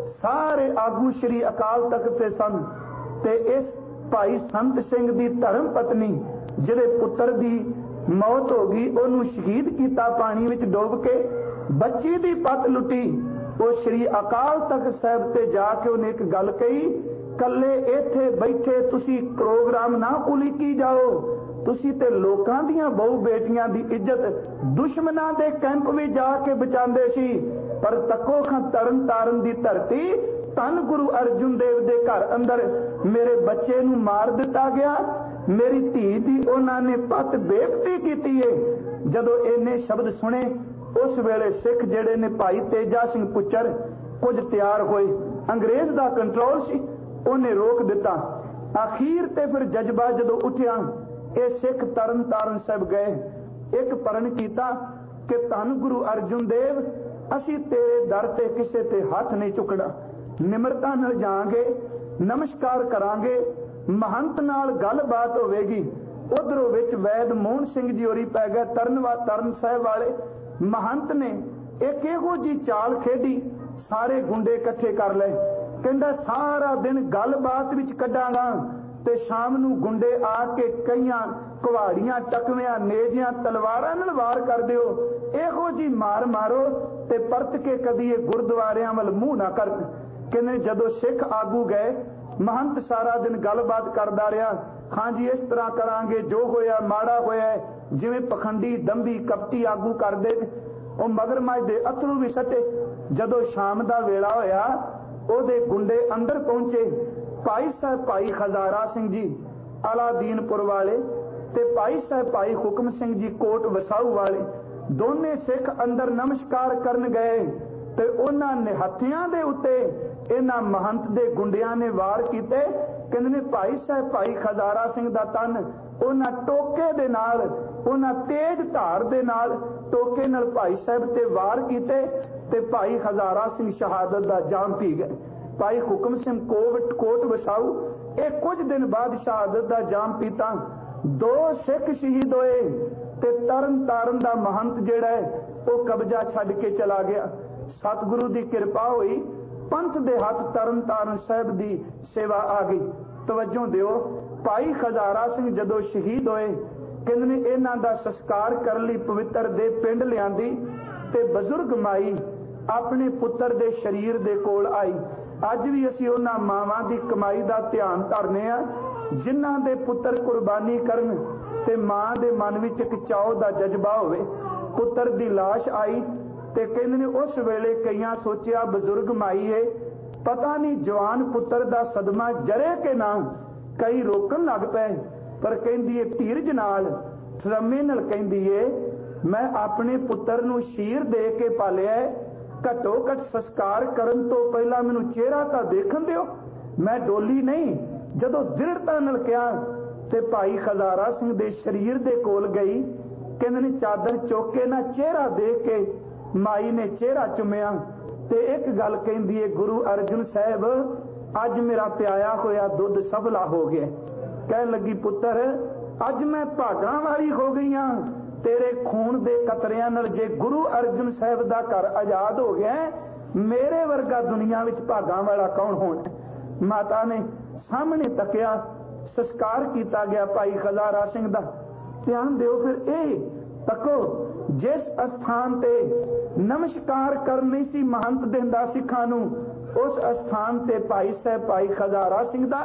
ਸਾਰੇ ਆਗੂ ਸ਼੍ਰੀ ਅਕਾਲ ਤਖਤ ਤੇ ਸਨ ਤੇ ਇਸ ਭਾਈ ਸੰਤ ਸਿੰਘ ਦੀ ਧਰਮ ਪਤਨੀ ਜਿਹੜੇ ਪੁੱਤਰ ਦੀ ਮੌਤ ਹੋ ਗਈ ਉਹਨੂੰ ਸ਼ਹੀਦ ਕੀਤਾ ਪਾਣੀ ਵਿੱਚ ਡੋਬ ਕੇ। ਬੱਚੀ ਦੀ ਪੱਤ ਲੁੱਟੀ। ਉਹ ਸ਼੍ਰੀ ਅਕਾਲ ਤਖਤ ਸਾਹਿਬ ਤੇ ਜਾ ਕੇ ਉਹਨੇ ਇੱਕ ਗੱਲ ਕਹੀ, ਕੱਲੇ ਇੱਥੇ ਬੈਠੇ ਤੁਸੀਂ ਪ੍ਰੋਗਰਾਮ ਨਾ ਉਲੀਕੀ ਜਾਓ, ਤੁਸੀਂ ਤੇ ਲੋਕਾਂ ਦੀਆਂ ਬਹੁ ਬੇਟੀਆਂ ਦੀ ਇੱਜ਼ਤ ਦੁਸ਼ਮਣਾਂ ਦੇ ਕੈਂਪ ਵਿੱਚ ਜਾ ਕੇ ਬਚਾਉਂਦੇ ਸੀ। ਪਰ ਤੱਕੋ ਖਾਂ ਤਰਨ ਤਾਰਨ ਦੀ ਧਰਤੀ ਧੰਨ ਗੁਰੂ ਅਰਜੁਨ ਦੇਵ ਦੇ ਘਰ ਅੰਦਰ ਮੇਰੇ ਬੱਚੇ ਨੂੰ ਮਾਰ ਦਿੱਤਾ ਗਿਆ, ਮੇਰੀ ਧੀ ਦੀ ਉਹਨਾਂ ਨੇ ਪੱਤ ਬੇਇੱਜ਼ਤੀ ਕੀਤੀ ਏ। ਜਦੋਂ ਇਹਨੇ ਸ਼ਬਦ ਸੁਣੇ ਉਸ ਵੇਲੇ ਸਿੱਖ ਜਿਹੜੇ ਨੇ ਭਾਈ ਤੇਜਾ ਸਿੰਘ ਪੁੱਚਰ ਕੁਝ ਤਿਆਰ ਹੋਏ। ਅੰਗਰੇਜ਼ ਦਾ ਕੰਟਰੋਲ ਸੀ, ਉਹਨੇ ਰੋਕ ਦਿੱਤਾ। ਅਖੀਰ ਤੇ ਫਿਰ ਜਜ਼ਬਾ ਜਦੋਂ ਉੱਠਿਆ ਇਹ ਸਿੱਖ ਤਰਨ ਤਾਰਨ ਸਾਹਿਬ ਗਏ, ਇੱਕ ਪਰਨ ਕੀਤਾ ਕਿ ਧੰਨ ਗੁਰੂ ਅਰਜੁਨ ਦੇਵ ਅਸੀਂ ਤੇਰੇ ਦਰ ਤੇ ਕਿਸੇ ਤੇ ਹੱਥ ਨਹੀਂ ਚੁੱਕਣਾ, ਨਿਮਰਤਾ ਨਾਲ ਜਾਵਾਂਗੇ, ਨਮਸਕਾਰ ਕਰਾਂਗੇ, ਮਹੰਤ ਨਾਲ ਗੱਲਬਾਤ ਹੋਵੇਗੀ। ਉਧਰੋਂ ਵਿੱਚ ਵੈਦ ਮੋਹਨ ਸਿੰਘ ਜੀ ਹੋਰੀ ਪੈ ਗਏ ਤਰਨਵਾ ਤਰਨ ਸਾਹਿਬ ਵਾਲੇ। ਮਹੰਤ ਨੇ ਇੱਕ ਇਹੋ ਜੀ ਚਾਲ ਖੇਡੀ, ਸਾਰੇ ਗੁੰਡੇ ਇਕੱਠੇ ਕਰ ਲਏ। ਕਹਿੰਦਾ ਸਾਰਾ ਦਿਨ ਗੱਲਬਾਤ ਵਿੱਚ ਕੱਢਾਂਗਾ ਤੇ ਸ਼ਾਮ ਨੂੰ ਗੁੰਡੇ ਆ ਕੇ ਕਈਆਂ ਕੁਹਾੜੀਆਂ, ਟਕਵਿਆਂ, ਨੇਜਿਆਂ, ਤਲਵਾਰਾਂ ਨਾਲ ਵਾਰ ਕਰ ਦਿਓ। ਇਹੋ ਜੀ ਮਾਰ ਮਾਰੋ ਤੇ ਪਰਤ ਕੇ ਕਦੀ ਇਹ ਗੁਰਦੁਆਰਿਆਂ ਵੱਲ ਮੂੰਹ ਨਾ ਕਰ। ਕਹਿੰਦੇ ਜਦੋਂ ਸਿੱਖ ਆਗੂ ਗਏ ਮਹੰਤ ਸਾਰਾ ਦਿਨ ਗੱਲਬਾਤ ਕਰਦਾ ਰਿਹਾ। ਹਾਂਜੀ ਇਸ ਤਰ੍ਹਾਂ ਕਰਾਂਗੇ, ਜੋ ਹੋਇਆ ਮਾੜਾ ਹੋਇਆ, ਜਿਵੇਂ ਪਖੰਡੀ ਦੰਭੀ ਕਪਟੀ ਆਗੂ ਕਰਦੇ। ਉਹ ਮਗਰਮੱਛ ਦੇ ਅਥਰੂ ਵੀ ਸੱਟੇ। ਜਦੋਂ ਸ਼ਾਮ ਦਾ ਵੇਲਾ ਹੋਇਆ ਉਹਦੇ ਗੁੰਡੇ ਅੰਦਰ ਪਹੁੰਚੇ। ਭਾਈ ਸਾਹਿਬ ਭਾਈ ਖਜ਼ਾਰਾ ਸਿੰਘ ਜੀ ਅਲਾਦੀਨਪੁਰ ਵਾਲੇ ਤੇ ਭਾਈ ਸਾਹਿਬ ਭਾਈ ਹੁਕਮ ਸਿੰਘ ਜੀ ਕੋਟ ਵਸਾਊ ਵਾਲੇ ਦੋਨੇ ਸਿੱਖ ਅੰਦਰ ਨਮਸਕਾਰ ਕਰਨ ਗਏ ਤੇ ਉਹਨਾਂ ਨਿਹੱਥਿਆਂ ਦੇ ਉੱਤੇ ਇਹਨਾਂ ਮਹੰਤ ਦੇ ਗੁੰਡਿਆਂ ਨੇ ਵਾਰ ਕੀਤੇ। ਕਹਿੰਦੇ ਨੇ ਭਾਈ ਸਾਹਿਬ ਭਾਈ ਖਜ਼ਾਰਾ ਸਿੰਘ ਦਾ ਤਨ ਉਹਨਾਂ ਟੋਕੇ ਦੇ ਨਾਲ, ਉਹਨਾਂ ਤੇਜ਼ ਧਾਰ ਦੇ ਨਾਲ ਟੋਕੇ ਨਾਲ ਭਾਈ ਸਾਹਿਬ ਤੇ ਵਾਰ ਕੀਤੇ ਤੇ ਭਾਈ ਖਜ਼ਾਰਾ ਸਿੰਘ ਸ਼ਹਾਦਤ ਦਾ ਜਾਮ ਪੀ ਗਏ। ਭਾਈ ਹੁਕਮ ਸਿੰਘ ਕੋਟ ਕੋਟ ਵਸਾਊ ਇਹ ਕੁਝ ਦਿਨ ਬਾਅਦ ਸ਼ਹਾਦਤ ਦਾ ਜਾਮ ਪੀਤਾ। ਦੋ ਸਿੱਖ ਸ਼ਹੀਦ ਹੋਏ ਤੇ ਤਰਨ ਤਾਰਨ ਦਾ ਮਹੰਤ ਜਿਹੜਾ ਹੈ ਉਹ ਕਬਜ਼ਾ ਛੱਡ ਕੇ ਚਲਾ ਗਿਆ। ਸਤਿਗੁਰੂ ਦੀ ਕਿਰਪਾ ਹੋਈ, ਪੰਥ ਦੇ ਹੱਥ ਤਰਨ ਤਾਰਨ ਸਾਹਿਬ ਦੀ ਸੇਵਾ ਆ ਗਈ। ਤਵੱਜੋ ਦਿਓ, ਭਾਈ ਖਜ਼ਾਰਾ ਸਿੰਘ ਜਦੋਂ ਸ਼ਹੀਦ ਹੋਏ ਕਹਿੰਦੇ ਨੇ ਇਹਨਾਂ ਦਾ ਸੰਸਕਾਰ ਕਰਨ ਲਈ ਪਵਿੱਤਰ ਦੇ ਪਿੰਡ ਲਿਆਂਦੀ ਤੇ ਬਜ਼ੁਰਗ ਮਾਈ ਆਪਣੇ ਪੁੱਤਰ ਦੇ ਸਰੀਰ ਦੇ ਕੋਲ ਆਈ। ਅੱਜ ਵੀ ਅਸੀਂ ਉਹਨਾਂ ਮਾਵਾਂ ਦੀ ਕਮਾਈ ਦਾ ਧਿਆਨ ਧਰਨੇ ਆ ਜਿਨ੍ਹਾਂ ਦੇ ਪੁੱਤਰ ਕੁਰਬਾਨੀ ਕਰਨ ਤੇ ਮਾਂ ਦੇ ਮਨ ਵਿੱਚ ਇੱਕ ਚਾਅ ਦਾ ਜਜ਼ਬਾ ਹੋਵੇ। ਪੁੱਤਰ ਦੀ ਲਾਸ਼ ਆਈ ਤੇ ਕਹਿੰਦੇ ਨੇ ਉਸ ਵੇਲੇ ਕਈਆਂ ਸੋਚਿਆ ਬਜ਼ੁਰਗ ਮਾਈ ਏ, ਪਤਾ ਨਹੀਂ ਜਵਾਨ ਪੁੱਤਰ ਦਾ ਸਦਮਾ ਜਰੇ ਕਿ ਨਾ। ਕਈ ਰੋਕਣ ਲੱਗ ਪਏ ਪਰ ਕਹਿੰਦੀ ਏ ਧੀਰਜ ਨਾਲ, ਥਰਮੇ ਨਾਲ ਕਹਿੰਦੀ ਏ ਮੈਂ ਆਪਣੇ ਪੁੱਤਰ ਨੂੰ ਸ਼ੀਰ ਦੇ ਕੇ ਪਾਲਿਆ, ਘੱਟੋ ਘੱਟ ਸੰਸਕਾਰ ਕਰਨ ਤੋਂ ਪਹਿਲਾਂ ਮੈਨੂੰ ਚਿਹਰਾ ਤਾਂ ਦੇਖਣ ਦਿਓ। ਮੈਂ ਡੋਲੀ ਨਹੀਂ। ਜਦੋਂ ਦ੍ਰਿੜਤਾ ਨਾਲ ਕਿਹਾ ਤੇ ਭਾਈ ਖਜ਼ਾਰਾ ਸਿੰਘ ਦੇ ਸਰੀਰ ਦੇ ਕੋਲ ਗਈ। ਕਹਿੰਦੇ ਨੇ ਚਾਦਰ ਚੁੱਕ ਕੇ ਨਾ ਚਿਹਰਾ ਦੇਖ ਕੇ ਮਾਈ ਨੇ ਚਿਹਰਾ ਚੁੰਮਿਆ ਤੇ ਇੱਕ ਗੱਲ ਕਹਿੰਦੀ ਏ, ਗੁਰੂ ਅਰਜਨ ਸਾਹਿਬ ਅੱਜ ਮੇਰਾ ਪਿਆਇਆ ਹੋਇਆ ਦੁੱਧ ਸਭਲਾ ਹੋ ਗਿਆ। ਕਹਿਣ ਲੱਗੀ ਪੁੱਤਰ ਅੱਜ ਮੈਂ ਭਾਗਾਂ ਵਾਲੀ ਹੋ ਗਈ ਹਾਂ ਤੇਰੇ ਖੂਨ ਦੇ ਕਤਰਿਆਂ ਨਾਲ। ਜੇ ਗੁਰੂ ਅਰਜਨ ਸਾਹਿਬ ਦਾ ਘਰ ਆਜ਼ਾਦ ਹੋ ਗਿਆ ਮੇਰੇ ਵਰਗਾ ਦੁਨੀਆ ਵਿੱਚ ਭਾਗਾਂ ਵਾਲਾ ਕੌਣ ਹੋਣਾ। ਮਾਤਾ ਨੇ ਸਾਹਮਣੇ ਤੱਕਿਆ, ਸੰਸਕਾਰ ਕੀਤਾ ਗਿਆ ਭਾਈ ਖਜ਼ਾਰਾ ਸਿੰਘ ਦਾ। ਧਿਆਨ ਦਿਓ ਫਿਰ ਇਹ ਤੱਕੋ ਜਿਸ ਅਸਥਾਨ ਤੇ ਨਮਸਕਾਰ ਕਰਨੀ ਸੀ ਮਹੰਤ ਦਿੰਦਾ ਸਿੱਖਾਂ ਨੂੰ, ਉਸ ਅਸਥਾਨ ਤੇ ਭਾਈ ਸਾਹਿਬ ਭਾਈ ਖਜ਼ਾਰਾ ਸਿੰਘ ਦਾ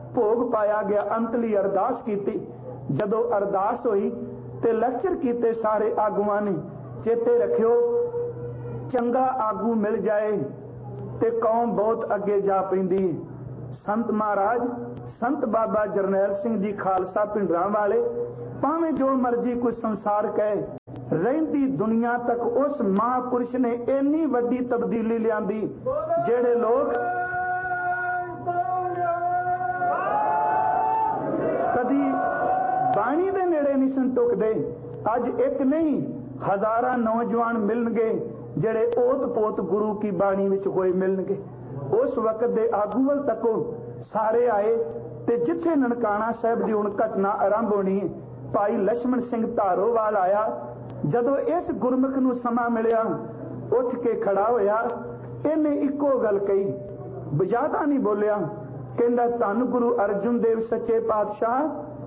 ਭੋਗ ਪਾਇਆ ਗਿਆ। ਅੰਤਲੀ ਅਰਦਾਸ ਕੀਤੀ। ਜਦੋਂ ਅਰਦਾਸ ਹੋਈ ਤੇ ਲੈਕਚਰ ਕੀਤੇ ਸਾਰੇ ਆਗੂਆਂ ਨੇ। ਚੇਤੇ ਰੱਖਿਓ, ਚੰਗਾ ਆਗੂ ਮਿਲ ਜਾਏ ਤੇ ਕੌਮ ਬਹੁਤ ਅੱਗੇ ਜਾ ਪੈਂਦੀ ਹੈ। ਸੰਤ ਮਹਾਰਾਜ ਸੰਤ ਬਾਬਾ ਜਰਨੈਲ ਸਿੰਘ ਜੀ ਖਾਲਸਾ ਪਿੰਡਰਾਂ ਵਾਲੇ, ਭਾਵੇਂ ਜੋ ਮਰਜੀ ਕੋਈ ਸੰਸਾਰ ਕਹੇ, ਰਹਿੰਦੀ ਦੁਨੀਆ ਤੱਕ ਉਸ ਮਹਾਂਪੁਰਸ਼ ਨੇ ਇੰਨੀ ਵੱਡੀ ਤਬਦੀਲੀ ਲਿਆਂਦੀ। ਜਿਹੜੇ ਲੋਕ ਕਦੀ ਬਾਣੀ ਦੇ ਨੇੜੇ ਨਹੀਂ ਸਨ ਟੁਕਦੇ, ਅੱਜ ਇੱਕ ਨਹੀਂ ਹਜ਼ਾਰਾਂ ਨੌਜਵਾਨ ਮਿਲਣਗੇ ਜਿਹੜੇ ਓਤ ਪੋਤ ਗੁਰੂ ਕੀ ਬਾਣੀ ਵਿੱਚ ਹੋਏ ਮਿਲਣਗੇ। ਉਸ ਵਕਤ ਦੇ ਆਗੂ ਵੱਲ ਤੱਕੋ ਸਾਰੇ ਆਏ ਤੇ ਜਿੱਥੇ ਨਨਕਾਣਾ ਸਾਹਿਬ ਦੀ ਹੁਣ ਘਟਨਾ ਆਰੰਭ ਹੋਣੀ ਹੈ, ਭਾਈ ਲਛਮਣ ਸਿੰਘ ਧਾਰੋਵਾਲ ਆਇਆ। ਜਦੋਂ ਇਸ ਗੁਰਮੁਖ ਨੂੰ ਸਮਾਂ ਮਿਲਿਆ, ਉੱਠ ਕੇ ਖੜਾ ਹੋਇਆ। ਇਹਨੇ ਇੱਕੋ ਗੱਲ ਕਹੀ, ਜ਼ਿਆਦਾ ਨਹੀਂ ਬੋਲਿਆ। ਕਹਿੰਦਾ, ਧੰਨ ਗੁਰੂ ਅਰਜਨ ਦੇਵ ਸੱਚੇ ਪਾਤਸ਼ਾਹ,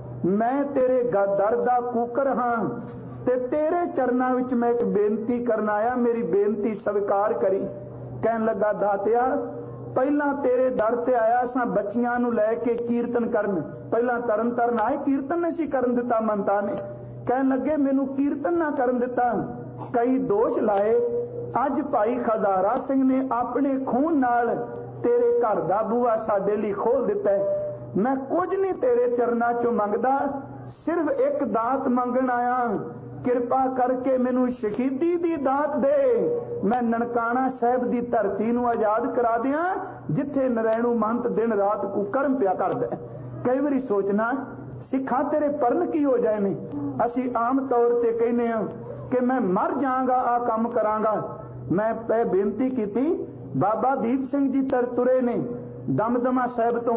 ਮੈਂ ਤੇਰੇ ਦਰ ਦਾ ਕੂਕਰ ਹਾਂ ਤੇ ਤੇਰੇ ਚਰਨਾਂ ਵਿੱਚ ਮੈਂ ਇੱਕ ਬੇਨਤੀ ਕਰਨ ਆਇਆ, ਮੇਰੀ ਬੇਨਤੀ ਸਵੀਕਾਰ ਕਰੀ। ਕਹਿਣ ਲੱਗਾ, ਦਾਤਿਆ, ਪਹਿਲਾਂ ਤੇਰੇ ਦਰ ਤੇ ਆਇਆ ਸਾਂ ਬੱਚੀਆਂ ਨੂੰ ਲੈ ਕੇ ਕੀਰਤਨ ਕਰਨ। ਪਹਿਲਾਂ ਤਰਨ ਤਾਰਨ ਆਏ, ਕੀਰਤਨ ਨਹੀਂ ਕਰਨ ਦਿੱਤਾ ਮੰਤਾ ਨੇ। ਕਹਿਣ ਲੱਗੇ, ਮੈਨੂੰ ਕੀਰਤਨ ਨਾ ਕਰਨ ਦਿੱਤਾ। ਕਈ ਦੋਸ਼ ਲਾਏ। ਅੱਜ ਭਾਈ ਖਜ਼ਾਰਾ ਸਿੰਘ ਨੇ ਆਪਣੇ ਖੂਨ ਨਾਲ ਤੇਰੇ ਘਰ ਦਾ ਬੂਹਾ ਸਾਡੇ ਲਈ ਖੋਲ ਦਿੱਤਾ ਹੈ। ਮੈਂ ਕੁਝ ਨਹੀਂ ਤੇਰੇ ਚਰਨਾਂ ਚੋਂ ਮੰਗਦਾ, ਸਿਰਫ ਇੱਕ ਦਾਤ ਮੰਗਣ ਆਇਆ। ਕਿਰਪਾ ਕਰਕੇ ਮੈਨੂੰ ਸ਼ਹੀਦੀ ਦੀ ਦਾਤ ਦੇ। ਮੈਂ ਨਨਕਾਣਾ ਸਾਹਿਬ ਦੀ ਧਰਤੀ ਨੂੰ ਆਜ਼ਾਦ ਕਰਾ ਦਿਆਂ, ਜਿੱਥੇ ਨਰੈਣੂ ਮਹੰਤ ਦਿਨ ਰਾਤ ਕੁਕਰਮ ਪਿਆ ਕਰਦਾ। ਕਈ ਵਾਰੀ ਸੋਚਣਾ, ਸਿੱਖਾਂ ਤੇਰੇ ਪਰਨ ਕੀ ਹੋ ਜਾਏ ਨੇ। ਅਸੀਂ ਆਮ ਤੌਰ ਤੇ ਕਹਿੰਦੇ ਹਾਂ ਕਿ ਮੈਂ ਮਰ ਜਾਵਾਂਗਾ, ਆ ਕੰਮ ਕਰਾਂਗਾ। ਮੈਂ ਪੈ ਬੇਨਤੀ ਕੀਤੀ, ਬਾਬਾ ਦੀਪ ਸਿੰਘ ਜੀ ਤਰ ਤੁਰੇ ਨੇ ਦਮਦਮਾ ਸਾਹਿਬ ਤੋਂ।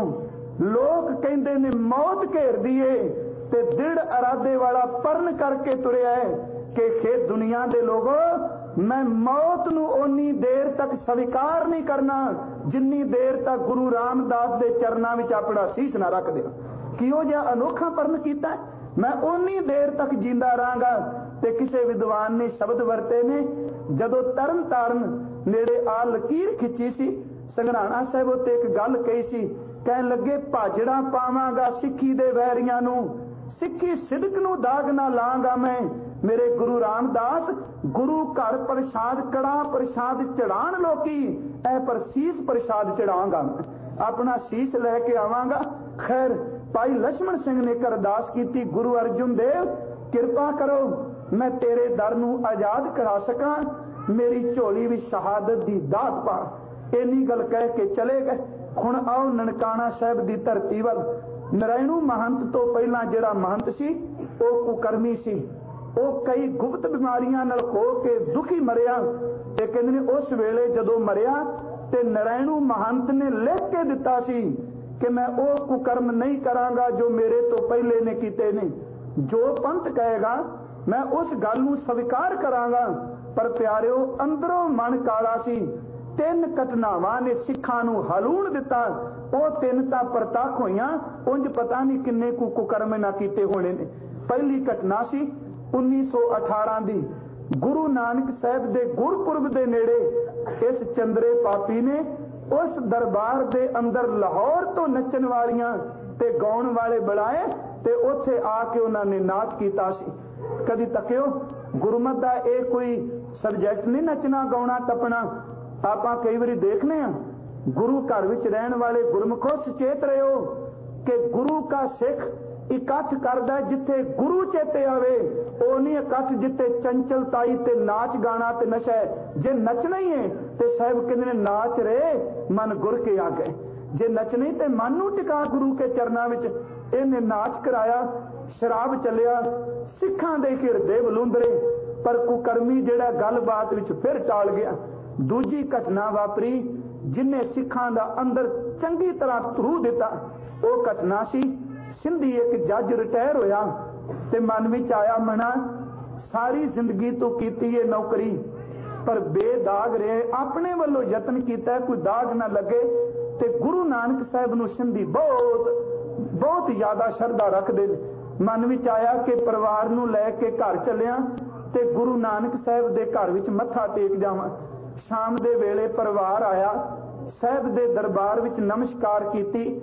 ਲੋਕ ਕਹਿੰਦੇ ਨੇ ਮੌਤ ਘੇਰਦੀ ਏ, ਤੇ ਦ੍ਰਿੜ ਇਰਾਦੇ ਵਾਲਾ ਪਰਨ ਕਰਕੇ ਤੁਰਿਆ ਹੈ ਕਿ ਖੇ ਦੁਨੀਆ ਦੇ ਲੋਗੋ, ਮੈਂ ਮੌਤ ਨੂੰ ਓਨੀ ਦੇਰ ਤੱਕ ਸਵੀਕਾਰ ਨਹੀਂ ਕਰਨਾ ਜਿੰਨੀ ਦੇਰ ਤੱਕ ਗੁਰੂ ਰਾਮਦਾਸ ਦੇ ਚਰਨਾਂ ਵਿੱਚ ਆਪਣਾ ਸੀਸ ਨਾ ਰੱਖ ਦਿਓ। ਕਿਉਂ ਜਿਹਾ ਅਨੋਖਾ ਪਰਨ ਕੀਤਾ, ਮੈਂ ਓਨੀ ਦੇਰ ਤੱਕ ਜਿੰਦਾ ਰਹਾਂਗਾ। ਤੇ ਕਿਸੇ ਵਿਦਵਾਨ ਨੇ ਸ਼ਬਦ ਵਰਤੇ ਨੇ, ਜਦੋਂ ਤਰਨ ਤਾਰਨ ਨੇੜੇ ਆ ਲਕੀਰ ਖਿੱਚੀ ਸੀ, ਸੰਘਰਾਣਾ ਸਾਹਿਬ ਉੱਤੇ ਇੱਕ ਗੱਲ ਕਹੀ ਸੀ। ਕਹਿਣ ਲੱਗੇ, ਭਾਜੜਾ ਪਾਵਾਂਗਾ ਸਿੱਖੀ ਦੇ ਵੈਰੀਆਂ ਨੂੰ, ਸਿੱਖੀ ਸਿਦਕ ਨੂੰ ਦਾਗ ਨਾ ਲਾਂਗਾ ਮੈਂ। ਮੇਰੇ ਗੁਰੂ ਰਾਮਦਾਸ ਗੁਰੂ ਘਰ ਪ੍ਰਸ਼ਾਦ ਕੜਾ ਪ੍ਰਸ਼ਾਦ ਚੜਾਣ ਲੋਕੀ, ਐ ਪਰ ਸੀਸ ਪ੍ਰਸ਼ਾਦ ਚੜਾਵਾਂਗਾ, ਆਪਣਾ ਸੀਸ ਲੈ ਕੇ ਆਵਾਂਗਾ। ਖੈਰ, ਭਾਈ ਲਛਮਣ ਸਿੰਘ ਨੇ ਅਰਦਾਸ ਕੀਤੀ, ਗੁਰੂ ਅਰਜਨ ਦੇਵ ਕਿਰਪਾ ਕਰੋ, ਮੈਂ ਤੇਰੇ ਦਰ ਨੂੰ ਆਜ਼ਾਦ ਕਰਾ ਸਕਾਂ, ਮੇਰੀ ਝੋਲੀ ਵਿੱਚ ਸ਼ਹਾਦਤ ਦੀ ਦਾਤ ਪਾ। ਇੰਨੀ ਗੱਲ ਕਹਿ ਕੇ ਚਲੇ ਗਏ। ਹੁਣ ਆਓ ਨਨਕਾਣਾ ਸਾਹਿਬ ਦੀ ਧਰਤੀ ਵੱਲ। ਨਰੈਣੂ ਮਹੰਤ ਤੋਂ ਪਹਿਲਾਂ ਜਿਹੜਾ ਮਹੰਤ ਸੀ ਉਹ ਕੁਕਰਮੀ ਸੀ। ਉਹ ਕਈ ਗੁਪਤ ਬਿਮਾਰੀਆਂ ਨਾਲ ਹੋ ਕੇ ਦੁਖੀ ਮਰਿਆ। ਤੇ ਕਹਿੰਦੇ ਨੇ ਉਸ ਵੇਲੇ ਜਦੋਂ ਮਰਿਆ ਤੇ ਨਰੈਣੂ ਮਹੰਤ ਨੇ ਲਿਖ ਕੇ ਦਿੱਤਾ ਸੀ ਕਿ ਮੈਂ ਉਹ ਕੁਕਰਮ ਨਹੀਂ ਕਰਾਂਗਾ ਜੋ ਮੇਰੇ ਤੋਂ ਪਹਿਲੇ ਨੇ ਕੀਤੇ ਨੇ। ਜੋ ਪੰਥ ਕਹੇਗਾ ਮੈਂ ਉਸ ਗੱਲ ਨੂੰ ਸਵੀਕਾਰ ਕਰਾਂਗਾ। ਪਰ ਪਿਆਰਿਓ, ਅੰਦਰੋਂ ਮਨ ਕਾਲਾ ਸੀ। ਤਿੰਨ ਘਟਨਾਵਾਂ ਨੇ ਸਿੱਖਾਂ ਨੂੰ ਹਲੂਣ ਦਿੱਤਾ। ਉਹ ਤਿੰਨ ਤਾਂ ਪ੍ਰਤੱਖ ਹੋਈਆਂ, ਉਂਝ ਪਤਾ ਨਹੀਂ ਕਿੰਨੇ ਕੁ ਕੁਕਰਮ ਨਾ ਕੀਤੇ ਹੋਣੇ ਨੇ। ਪਹਿਲੀ ਘਟਨਾ ਸੀ ਉੱਨੀ ਸੌ ਅਠਾਰਾਂ ਦੀ, ਗੁਰੂ ਨਾਨਕ ਸਾਹਿਬ ਦੇ ਗੁਰਪੁਰਬ ਦੇ ਨੇੜੇ ਇਸ ਚੰਦਰੇ ਪਾਪੀ ਨੇ ਉਸ ਦਰਬਾਰ ਦੇ ਅੰਦਰ ਲਾਹੌਰ ਤੋਂ ਨੱਚਣ ਵਾਲੀਆਂ ਤੇ ਗਾਉਣ ਵਾਲੇ ਬੁਲਾਏ ਤੇ ਉੱਥੇ ਆ ਕੇ ਉਹਨਾਂ ਨੇ ਨਾਚ ਕੀਤਾ ਸੀ। ਕਦੀ ਤੱਕਿਓ, ਗੁਰਮਤ ਦਾ ਇਹ ਕੋਈ ਸਬਜੈਕਟ ਨਹੀਂ ਨੱਚਣਾ ਗਾਉਣਾ ਟੱਪਣਾ। ਆਪਾਂ ਕਈ ਵਾਰੀ ਦੇਖਨੇ ਆ, ਗੁਰੂ ਘਰ ਵਿੱਚ ਰਹਿਣ ਵਾਲੇ ਗੁਰਮੁਖੋ ਸੁਚੇਤ ਰਹੋ ਕਿ ਗੁਰੂ ਕਾ ਸਿੱਖ ਇਕੱਠ ਕਰਦਾ ਜਿੱਥੇ ਗੁਰੂ ਚੇਤੇ ਆਵੇ। ਉਹ ਨਹੀਂ ਇਕੱਠ ਜਿੱਥੇ ਚੰਚਲਤਾਈ ਤੇ ਨਾਚ ਗਾਣਾ ਤੇ ਨਸ਼ਾ ਹੈ। ਜੇ ਨੱਚਣਾ ਹੀ ਹੈ ਤੇ ਸਾਹਿਬ ਕਹਿੰਦੇ ਨੇ ਨਾਚ ਰੇ ਮਨ ਗੁਰ ਕੇ ਆ ਗਏ। ਜੇ ਨੱਚਣੀ ਤੇ ਮਨ ਨੂੰ ਟਿਕਾ ਗੁਰੂ ਕੇ ਚਰਨਾਂ ਵਿੱਚ। ਇਹਨੇ ਨਾਚ ਕਰਾਇਆ, ਸ਼ਰਾਬ ਚੱਲਿਆ, ਸਿੱਖਾਂ ਦੇ ਹਿਰਦੇ ਬਲੂੰਦਰੇ। ਪਰ ਕੁਕਰਮੀ ਜਿਹੜਾ ਗੱਲਬਾਤ ਵਿੱਚ ਫਿਰ ਟਾਲ ਗਿਆ। ਦੂਜੀ ਘਟਨਾ ਵਾਪਰੀ ਜਿਨੇ ਸਿੱਖਾਂ ਦਾ ਅੰਦਰ ਚੰਗੀ ਤਰ੍ਹਾਂ ਧਰੂ ਦਿੱਤਾ। ਉਹ ਘਟਨਾ ਸੀ ਸਿੰਧੀ ਇੱਕ ਜੱਜ ਰਿਟਾਇਰ ਹੋਇਆ ਤੇ ਮਨ ਵਿੱਚ ਆਇਆ, ਮਨਾ ਸਾਰੀ ਜ਼ਿੰਦਗੀ ਤੋਂ ਕੀਤੀ ਇਹ ਨੌਕਰੀ ਪਰ ਬੇਦਾਗ ਰਹੇ, ਆਪਣੇ ਵੱਲੋਂ ਯਤਨ ਕੀਤਾ ਕੋਈ ਦਾਗ ਨਾ ਲੱਗੇ। ਤੇ ਗੁਰੂ ਨਾਨਕ ਸਾਹਿਬ ਨੂੰ ਸਿੰਧੀ ਬਹੁਤ ਬਹੁਤ ਜ਼ਿਆਦਾ ਸ਼ਰਧਾ ਰੱਖਦੇ। ਮਨ ਵਿੱਚ ਆਇਆ ਕਿ ਪਰਿਵਾਰ ਨੂੰ ਲੈ ਕੇ ਘਰ ਚੱਲਿਆ ਤੇ ਗੁਰੂ ਨਾਨਕ ਸਾਹਿਬ ਦੇ ਘਰ ਵਿੱਚ ਮੱਥਾ ਟੇਕ ਜਾਵਾਂ। ਸ਼ਾਮ ਦੇ ਵੇਲੇ ਪਰਿਵਾਰ ਆਇਆ, ਸਾਹਿਬ ਦੇ ਦਰਬਾਰ ਵਿੱਚ ਨਮਸਕਾਰ ਕੀਤੀ।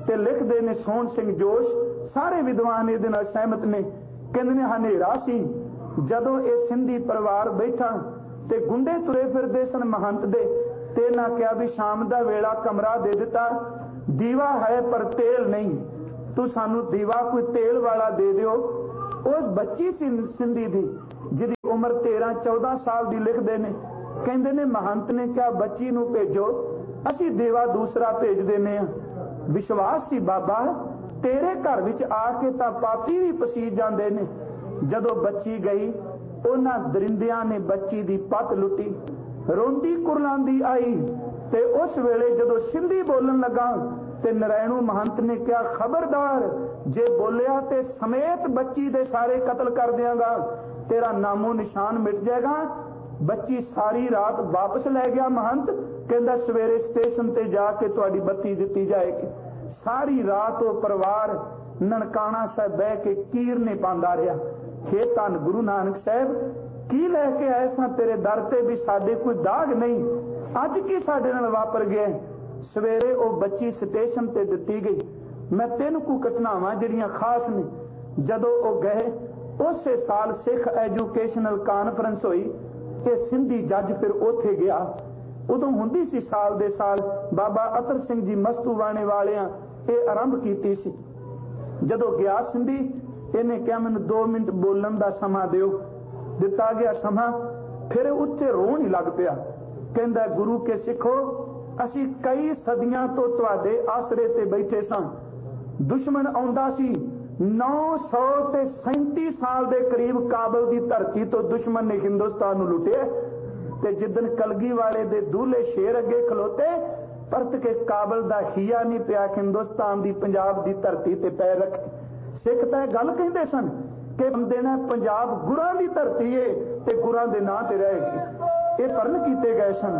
ਤੇ ਲਿਖਦੇ ਨੇ ਸੋਹਣ ਸਿੰਘ ਜੋਸ਼, ਸਾਰੇ ਵਿਦਵਾਨ ਇਹਦੇ ਨਾਲ ਸਹਿਮਤ ਨੇ। ਕਹਿੰਦੇ ਨੇ ਹਨੇਰਾ ਸੀ ਜਦੋਂ ਇਹ ਸਿੰਧੀ ਪਰਿਵਾਰ ਬੈਠਾ ਤੇ ਗੁੰਡੇ ਤੁਰੇ ਫਿਰਦੇ ਸਨ ਮਹੰਤ ਦੇ, ਤੇ ਇਹਨਾਂ ਕਿਹਾ ਵੀ ਸ਼ਾਮ ਦਾ ਵੇਲਾ ਕਮਰਾ ਦੇ ਦਿੱਤਾ, ਦੀਵਾ ਹੈ ਪਰ ਤੇਲ ਨਹੀਂ, ਤੂੰ ਸਾਨੂੰ ਦੀਵਾ ਕੋਈ ਤੇਲ ਵਾਲਾ ਦੇ ਦਿਓ। ਉਸ ਬੱਚੀ ਸੀ ਸਿੰਧੀ ਦੀ ਜਿਹਦੀ ਉਮਰ ਤੇਰਾਂ ਚੌਦਾਂ ਸਾਲ ਦੀ। ਲਿਖਦੇ ਨੇ ਕਹਿੰਦੇ ਨੇ ਮਹੰਤ ਨੇ ਕਿਹਾ ਬੱਚੀ ਨੂੰ ਭੇਜੋ, ਅਸੀਂ ਦੀਵਾ ਦੂਸਰਾ ਭੇਜ ਦਿੰਦੇ ਹਾਂ। ਵਿਸ਼ਵਾਸ ਸੀ ਬਾਬਾ ਤੇਰੇ ਘਰ ਵਿੱਚ ਆ ਕੇ ਤਾਂ ਪਾਪੀ ਵੀ ਪਸੀਜ ਜਾਂਦੇ ਨੇ। ਜਦੋਂ ਬੱਚੀ ਗਈ ਉਹਨਾਂ ਦਰਿੰਦਿਆਂ ਨੇ ਬੱਚੀ ਦੀ ਪੱਤ ਲੁੱਟੀ, ਰੋਂਦੀ ਕੁਰਲਾਂਦੀ ਆਈ। ਤੇ ਉਸ ਵੇਲੇ ਜਦੋਂ ਸਿੰਧੀ ਬੋਲਣ ਲੱਗਾ ਤੇ ਨਰੈਣੂ ਮਹੰਤ ਨੇ ਕਿਹਾ ਖਬਰਦਾਰ, ਜੇ ਬੋਲਿਆ ਤੇ ਸਮੇਤ ਬੱਚੀ ਦੇ ਸਾਰੇ ਕਤਲ ਕਰ ਦਿਆਂਗਾ, ਤੇਰਾ ਨਾਮੋ ਨਿਸ਼ਾਨ ਮਿਟ ਜਾਏਗਾ। ਬੱਚੀ ਸਾਰੀ ਰਾਤ ਵਾਪਸ ਲੈ ਗਿਆ ਮਹੰਤ, ਕਹਿੰਦਾ ਸਵੇਰੇ ਸਟੇਸ਼ਨ ਤੇ ਜਾ ਕੇ ਤੁਹਾਡੀ ਬੱਤੀ ਦਿੱਤੀ ਜਾਏਗੀ। ਸਾਰੀ ਰਾਤ ਉਹ ਪਰਿਵਾਰ ਨਨਕਾਣਾ ਸਾਹਿਬ ਬਹਿ ਕੇ ਕੀਰਨੇ ਪਾਉਂਦਾ ਰਿਹਾ। ਹੇ ਧੰਨ ਗੁਰੂ ਨਾਨਕ ਸਾਹਿਬ, ਕੀ ਲੈ ਕੇ ਆਏ ਸਾਂ ਤੇਰੇ ਦਰ ਤੇ ਵੀ ਸਾਡੇ ਕੋਈ ਦਾਗ ਨਹੀਂ, ਅੱਜ ਕੀ ਸਾਡੇ ਨਾਲ ਵਾਪਰ ਗਿਆ। ਸਵੇਰੇ ਉਹ ਬੱਚੀ ਸਟੇਸ਼ਨ ਤੇ ਦਿੱਤੀ ਗਈ। ਮੈਂ ਤਿੰਨ ਕੁ ਘਟਨਾਵਾਂ ਜਿਹੜੀਆਂ ਖਾਸ ਨੇ। ਜਦੋਂ ਉਹ ਗਏ ਉਸੇ ਸਾਲ ਸਿੱਖ ਐਜੂਕੇਸ਼ਨਲ ਕਾਨਫਰੰਸ ਹੋਈ, ਇਹ ਸਿੰਧੀ ਜੱਜ ਫਿਰ ਉੱਥੇ ਗਿਆ। ਉਦੋਂ ਹੁੰਦੀ ਸੀ ਸਾਲ ਦੇ ਸਾਲ, ਬਾਬਾ ਅਤਰ ਸਿੰਘ ਜੀ ਮਸਤੂਵਾਣੇ ਵਾਲਿਆਂ ਇਹ ਆਰੰਭ ਕੀਤੀ ਸੀ। ਜਦੋਂ ਗਿਆ ਸਿੰਧੀ, ਇਹਨੇ ਕਿਹਾ ਮੈਨੂੰ ਦੋ ਮਿੰਟ ਬੋਲਣ ਦਾ ਸਮਾਂ ਦਿਓ। ਦਿੱਤਾ ਗਿਆ ਸਮਾਂ, ਫਿਰ ਉੱਥੇ ਰੋਣ ਹੀ ਲੱਗ ਪਿਆ। ਕਹਿੰਦਾ ਗੁਰੂ ਕੇ ਸਿੱਖੋ, ਅਸੀਂ ਕਈ ਸਦੀਆਂ ਤੋਂ ਤੁਹਾਡੇ ਆਸਰੇ ਤੇ ਬੈਠੇ ਸਾਂ। ਦੁਸ਼ਮਣ ਆਉਂਦਾ ਸੀ, ਨੌ ਸੌ ਤੇ ਸੈਂਤੀ ਸਾਲ ਦੇ ਕਰੀਬ ਕਾਬਲ ਦੀ ਧਰਤੀ ਤੋਂ ਦੁਸ਼ਮਣ ਨੇ ਹਿੰਦੁਸਤਾਨ ਨੂੰ ਲੁੱਟਿਆ। ਤੇ ਜਿੱਦਣ ਕਲਗੀ ਵਾਲੇ ਦੇ ਦੂਲੇ ਸ਼ੇਰ ਅੱਗੇ ਖਲੋਤੇ, ਪਰਤ ਕੇ ਕਾਬਲ ਦਾ ਹੀਆ ਨਹੀਂ ਪਿਆ ਹਿੰਦੁਸਤਾਨ ਦੀ ਪੰਜਾਬ ਦੀ ਧਰਤੀ ਤੇ ਪੈਰ ਰੱਖੇ। ਸਿੱਖ ਤਾਂ ਇਹ ਗੱਲ ਕਹਿੰਦੇ ਸਨ ਕਿ ਦੇਣਾ ਪੰਜਾਬ ਗੁਰਾਂ ਦੀ ਧਰਤੀ ਏ ਤੇ ਗੁਰਾਂ ਦੇ ਨਾਂ ਤੇ ਰਹੇਗੀ। ਇਹ ਪਰਨ ਕੀਤੇ ਗਏ ਸਨ।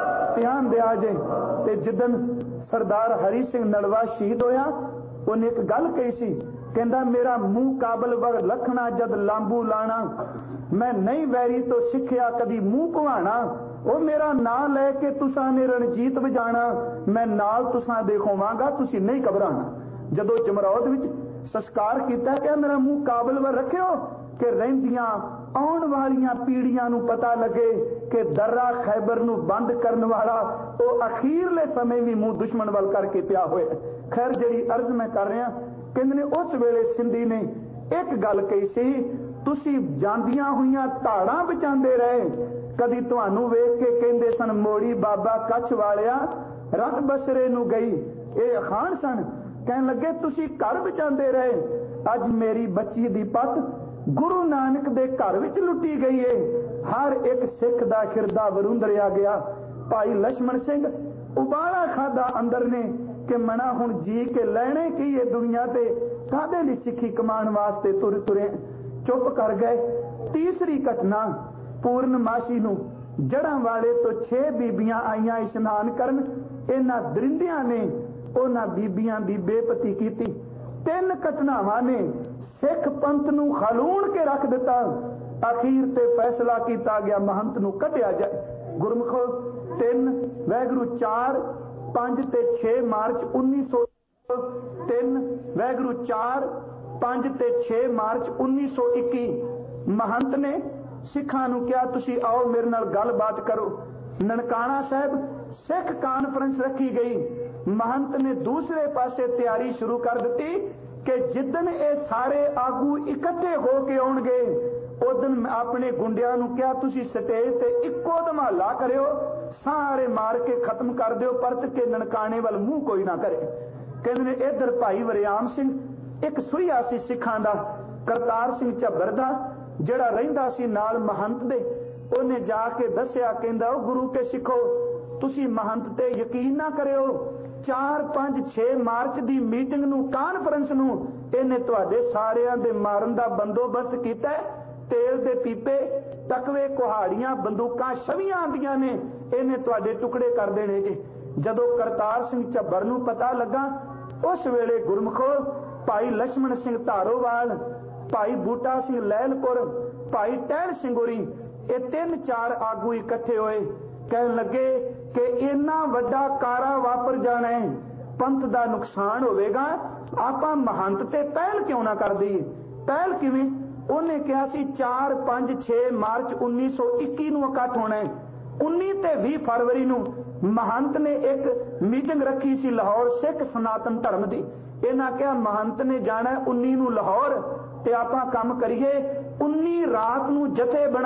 ਧਿਆਨ ਦਿਆ ਜੇ। ਤੇ ਜਿੱਦਣ ਸਰਦਾਰ ਹਰੀ ਸਿੰਘ ਨਲਵਾ ਸ਼ਹੀਦ ਹੋਇਆ, ਉਹਨੇ ਇੱਕ ਗੱਲ ਕਹੀ ਸੀ, ਕਹਿੰਦਾ ਮੇਰਾ ਮੂੰਹ ਕਾਬਲ ਵਗ ਲਖਣਾ ਜਦ ਲਾਂਬੂ ਲਾਣਾ, ਮੈਂ ਨਹੀਂ ਵੈਰੀ ਤੋਂ ਸਿੱਖਿਆ ਕਦੀ ਮੂੰਹ ਭਵਾਣਾ। ਉਹ ਮੇਰਾ ਨਾਂ ਲੈ ਕੇ ਤੁਸਾਂ ਨੇ ਰਣਜੀਤ ਵਜਾਣਾ, ਮੈਂ ਨਾਲ ਤੁਸਾਂ ਦੇ ਹੋਵਾਂਗਾ, ਤੁਸੀਂ ਨਹੀਂ ਘਬਰਾਣਾ। ਜਦੋਂ ਜਮਰੌਦ ਵਿੱਚ ਸੰਸਕਾਰ ਕੀਤਾ ਕਿ ਮੇਰਾ ਮੂੰਹ ਕਾਬਲ ਵੱਲ ਰੱਖਿਓ ਕਿ ਰਹਿੰਦੀਆਂ ਆਉਣ ਵਾਲੀਆਂ ਪੀੜ੍ਹੀਆਂ ਨੂੰ ਪਤਾ ਲੱਗੇ ਕਿ ਦर्रा ਖੈਬਰ ਨੂੰ ਬੰਦ ਕਰਨ ਵਾਲਾ ਉਹ ਅਖੀਰਲੇ ਸਮੇਂ ਵੀ ਮੂੰਹ ਦੁਸ਼ਮਣ ਵੱਲ ਕਰਕੇ ਪਿਆ ਹੋਇਆ। ਖੈਰ ਜਿਹੜੀ ਅਰਜ਼ ਮੈਂ ਕਰ ਰਿਹਾ, ਕਹਿੰਦੇ ਨੇ ਉਸ ਵੇਲੇ ਸਿੰਧੀ ਨੇ ਇੱਕ ਗੱਲ ਕਹੀ ਸੀ, ਤੁਸੀਂ ਜਾਂਦੀਆਂ ਹੋਈਆਂ ਧਾੜਾਂ ਬਚਾਉਂਦੇ ਰਹੇ। ਕਦੀ ਤੁਹਾਨੂੰ ਵੇਖ ਕੇ ਕਹਿੰਦੇ ਸਨ ਮੋੜੀ ਬਾਬਾ ਕੱਛ ਵਾਲਿਆ ਰਤ ਬਸਰੇ ਨੂੰ ਗਈ। ਇਹ ਅਖਾਣ ਸਨ। ਕਹਿਣ ਲੱਗੇ ਤੁਸੀਂ ਘਰ ਬਚਾਉਂਦੇ ਰਹੇ। ਅੱਜ ਮੇਰੀ ਬੱਚੀ ਦੀ ਪੱਤ ਗੁਰੂ ਨਾਨਕ ਦੇ ਘਰ ਵਿੱਚ ਲੁੱਟੀ ਗਈ ਏ। ਹਰ ਇੱਕ ਸਿੱਖ ਦਾ ਹਿਰਦਾ ਵਰੁੰਦਰਿਆ ਗਿਆ। ਭਾਈ ਲਛਮਣ ਸਿੰਘ ਉਬਾਲਾ ਖਾਦਾ ਅੰਦਰ ਨੇ ਕਿ ਮਨਾ ਹੁਣ ਜੀ ਕੇ ਲੈਣੇ ਕੀ ਇਹ ਦੁਨੀਆ ਤੇ, ਕਾਹਦੇ ਲਈ ਸਿੱਖੀ ਕਮਾਉਣ ਵਾਸਤੇ ਤੁਰ ਤੁਰੇ। ਚੁੱਪ ਕਰ ਗਏ। ਤੀਸਰੀ ਘਟਨਾ, ਪੂਰਨਮਾਸ਼ੀ ਨੂੰ ਜੜਾਂ ਵਾਲੇ ਤੋਂ ਛੇ ਬੀਬੀਆਂ ਆਈਆਂ ਇਸ਼ਨਾਨ ਕਰਨ। ਇਹਨਾਂ ਦਰਿੰਦਿਆਂ ਨੇ ਉਹਨਾਂ ਬੀਬੀਆਂ ਦੀ ਬੇਪਤੀ ਕੀਤੀ। ਤਿੰਨ ਘਟਨਾਵਾਂ ਨੇ ਸਿੱਖ ਪੰਥ ਨੂੰ ਖਲੂਣ ਕੇ ਰੱਖ ਦਿੱਤਾ। ਅਖੀਰ ਤੇ ਫੈਸਲਾ ਕੀਤਾ ਗਿਆ ਮਹੰਤ ਨੂੰ ਕੱਢਿਆ ਜਾਏ। ਗੁਰਮੁਖੋ ਤਿੰਨ ਵੈਗਰੂ ਚਾਰ ਪੰਜ ਤੇ ਛੇ ਮਾਰਚ ਉੱਨੀ ਸੌ ਤਿੰਨ ਵੈਗਰੂ ਚਾਰ ਪੰਜ ਤੇ ਛੇ ਮਾਰਚ ਉੱਨੀ ਸੌ ਇੱਕੀ ਮਹੰਤ ਨੇ ਸਿੱਖਾਂ ਨੂੰ ਕਿਹਾ ਤੁਸੀਂ ਆਓ ਮੇਰੇ ਨਾਲ ਗੱਲਬਾਤ ਕਰੋ। ਨਨਕਾਣਾ ਸਾਹਿਬ ਸਿੱਖ ਕਾਨਫਰੰਸ ਰੱਖੀ ਗਈ। ਮਹੰਤ ਨੇ ਦੂਸਰੇ ਪਾਸੇ ਤਿਆਰੀ ਸ਼ੁਰੂ ਕਰ ਦਿੱਤੀ ਕਿ ਜਿੱਦਣ ਇਹ ਸਾਰੇ ਆਗੂ ਇਕੱਠੇ ਹੋ ਕੇ ਆਉਣਗੇ, ਉਦੋਂ ਮੈਂ ਆਪਣੇ ਗੁੰਡਿਆਂ ਨੂੰ ਕਿਹਾ ਤੁਸੀਂ ਸਟੇਜ ਤੇ ਇੱਕੋ ਧਮਾਲਾ ਕਰਿਓ, ਸਾਰੇ ਮਾਰ ਕੇ ਖਤਮ ਕਰ ਦਿਓ, ਪਰਤ ਕੇ ਨਨਕਾਣੇ ਵੱਲ ਮੂੰਹ ਕੋਈ ਨਾ ਕਰੇ। ਕਹਿੰਦੇ ਨੇ ਇੱਧਰ ਭਾਈ ਵਰਿਆਮ ਸਿੰਘ ਇੱਕ ਸੁਈਆ ਸੀ ਸਿੱਖਾਂ ਦਾ, ਕਰਤਾਰ ਸਿੰਘ ਝੱਬਰ ਦਾ, ਜਿਹੜਾ ਰਹਿੰਦਾ ਸੀ ਨਾਲ ਮਹੰਤ ਦੇ। ਉਹਨੇ ਜਾ ਕੇ ਦੱਸਿਆ, ਕਹਿੰਦਾ ਉਹ ਗੁਰੂ ਕੇ ਸਿੱਖੋ ਤੁਸੀਂ ਮਹੰਤ ਤੇ ਯਕੀਨ ਨਾ ਕਰਿਓ। ਚਾਰ ਪੰਜ ਛੇ ਮਾਰਚ ਦੀ ਮੀਟਿੰਗ ਨੂੰ, ਕਾਨਫਰੰਸ ਨੂੰ ਇਹਨੇ ਤੁਹਾਡੇ ਸਾਰਿਆਂ ਦੇ ਮਾਰਨ ਦਾ ਬੰਦੋਬਸਤ ਕੀਤਾ। ਤੇਲ ਦੇ ਪੀਪੇ, ਤਕਵੇ, ਕੁਹਾੜੀਆਂ, ਬੰਦੂਕਾਂ, ਛਵੀਆਂ ਆਂਦੀਆਂ ਨੇ, ਇਹਨੇ ਤੁਹਾਡੇ ਟੁਕੜੇ ਕਰ ਦੇਣੇ ਜੀ। ਜਦੋਂ ਕਰਤਾਰ ਸਿੰਘ ਝੱਬਰ ਨੂੰ ਪਤਾ ਲੱਗਾ, ਉਸ ਵੇਲੇ ਗੁਰਮੁਖੋ ਭਾਈ ਲਛਮਣ ਸਿੰਘ ਧਾਰੋਵਾਲ, ਭਾਈ ਬੂਟਾ ਸਿੰਘ ਲਹਿਲਪੁਰ, ਭਾਈ ਟਹਿਲ ਸਿੰਘੋਰੀ, ਇਹ ਤਿੰਨ ਚਾਰ ਆਗੂ ਇਕੱਠੇ ਹੋਏ। ਕਹਿਣ ਲੱਗੇ ਕਿ ਇੰਨਾ ਵੱਡਾ ਕਾਰਾ ਵਾਪਰ ਜਾਣਾ ਹੈ, ਪੰਥ ਦਾ ਨੁਕਸਾਨ ਹੋਵੇਗਾ। ਆਪਾਂ ਮਹੰਤ ਤੇ ਪਹਿਲ ਕਿਉਂ ਨਾ ਕਰ ਦਈਏ? ਪਹਿਲ ਕਿਵੇਂ? ਉਹਨੇ ਕਿਹਾ ਸੀ ਚਾਰ ਪੰਜ ਛੇ ਮਾਰਚ ਉੱਨੀ ਸੌ ਇੱਕੀ ਨੂੰ ਇਕੱਠ ਹੋਣਾ ਹੈ। ਉੱਨੀ ਤੇ ਵੀਹ ਫਰਵਰੀ ਨੂੰ ਮਹੰਤ ਨੇ ਇੱਕ ਮੀਟਿੰਗ ਰੱਖੀ ਸੀ ਲਾਹੌਰ ਸਿੱਖ ਸਨਾਤਨ ਧਰਮ ਦੀ। ਇਹਨਾਂ ਕਿਹਾ ਮਹੰਤ ਨੇ ਜਾਣਾ ਉੱਨੀ ਨੂੰ ਲਾਹੌਰ ਤੇ ਆਪਾਂ ਕੰਮ ਕਰੀਏ। ਉੱਨੀ ਰਾਤ ਨੂੰ ਜਥੇ ਬਣਾ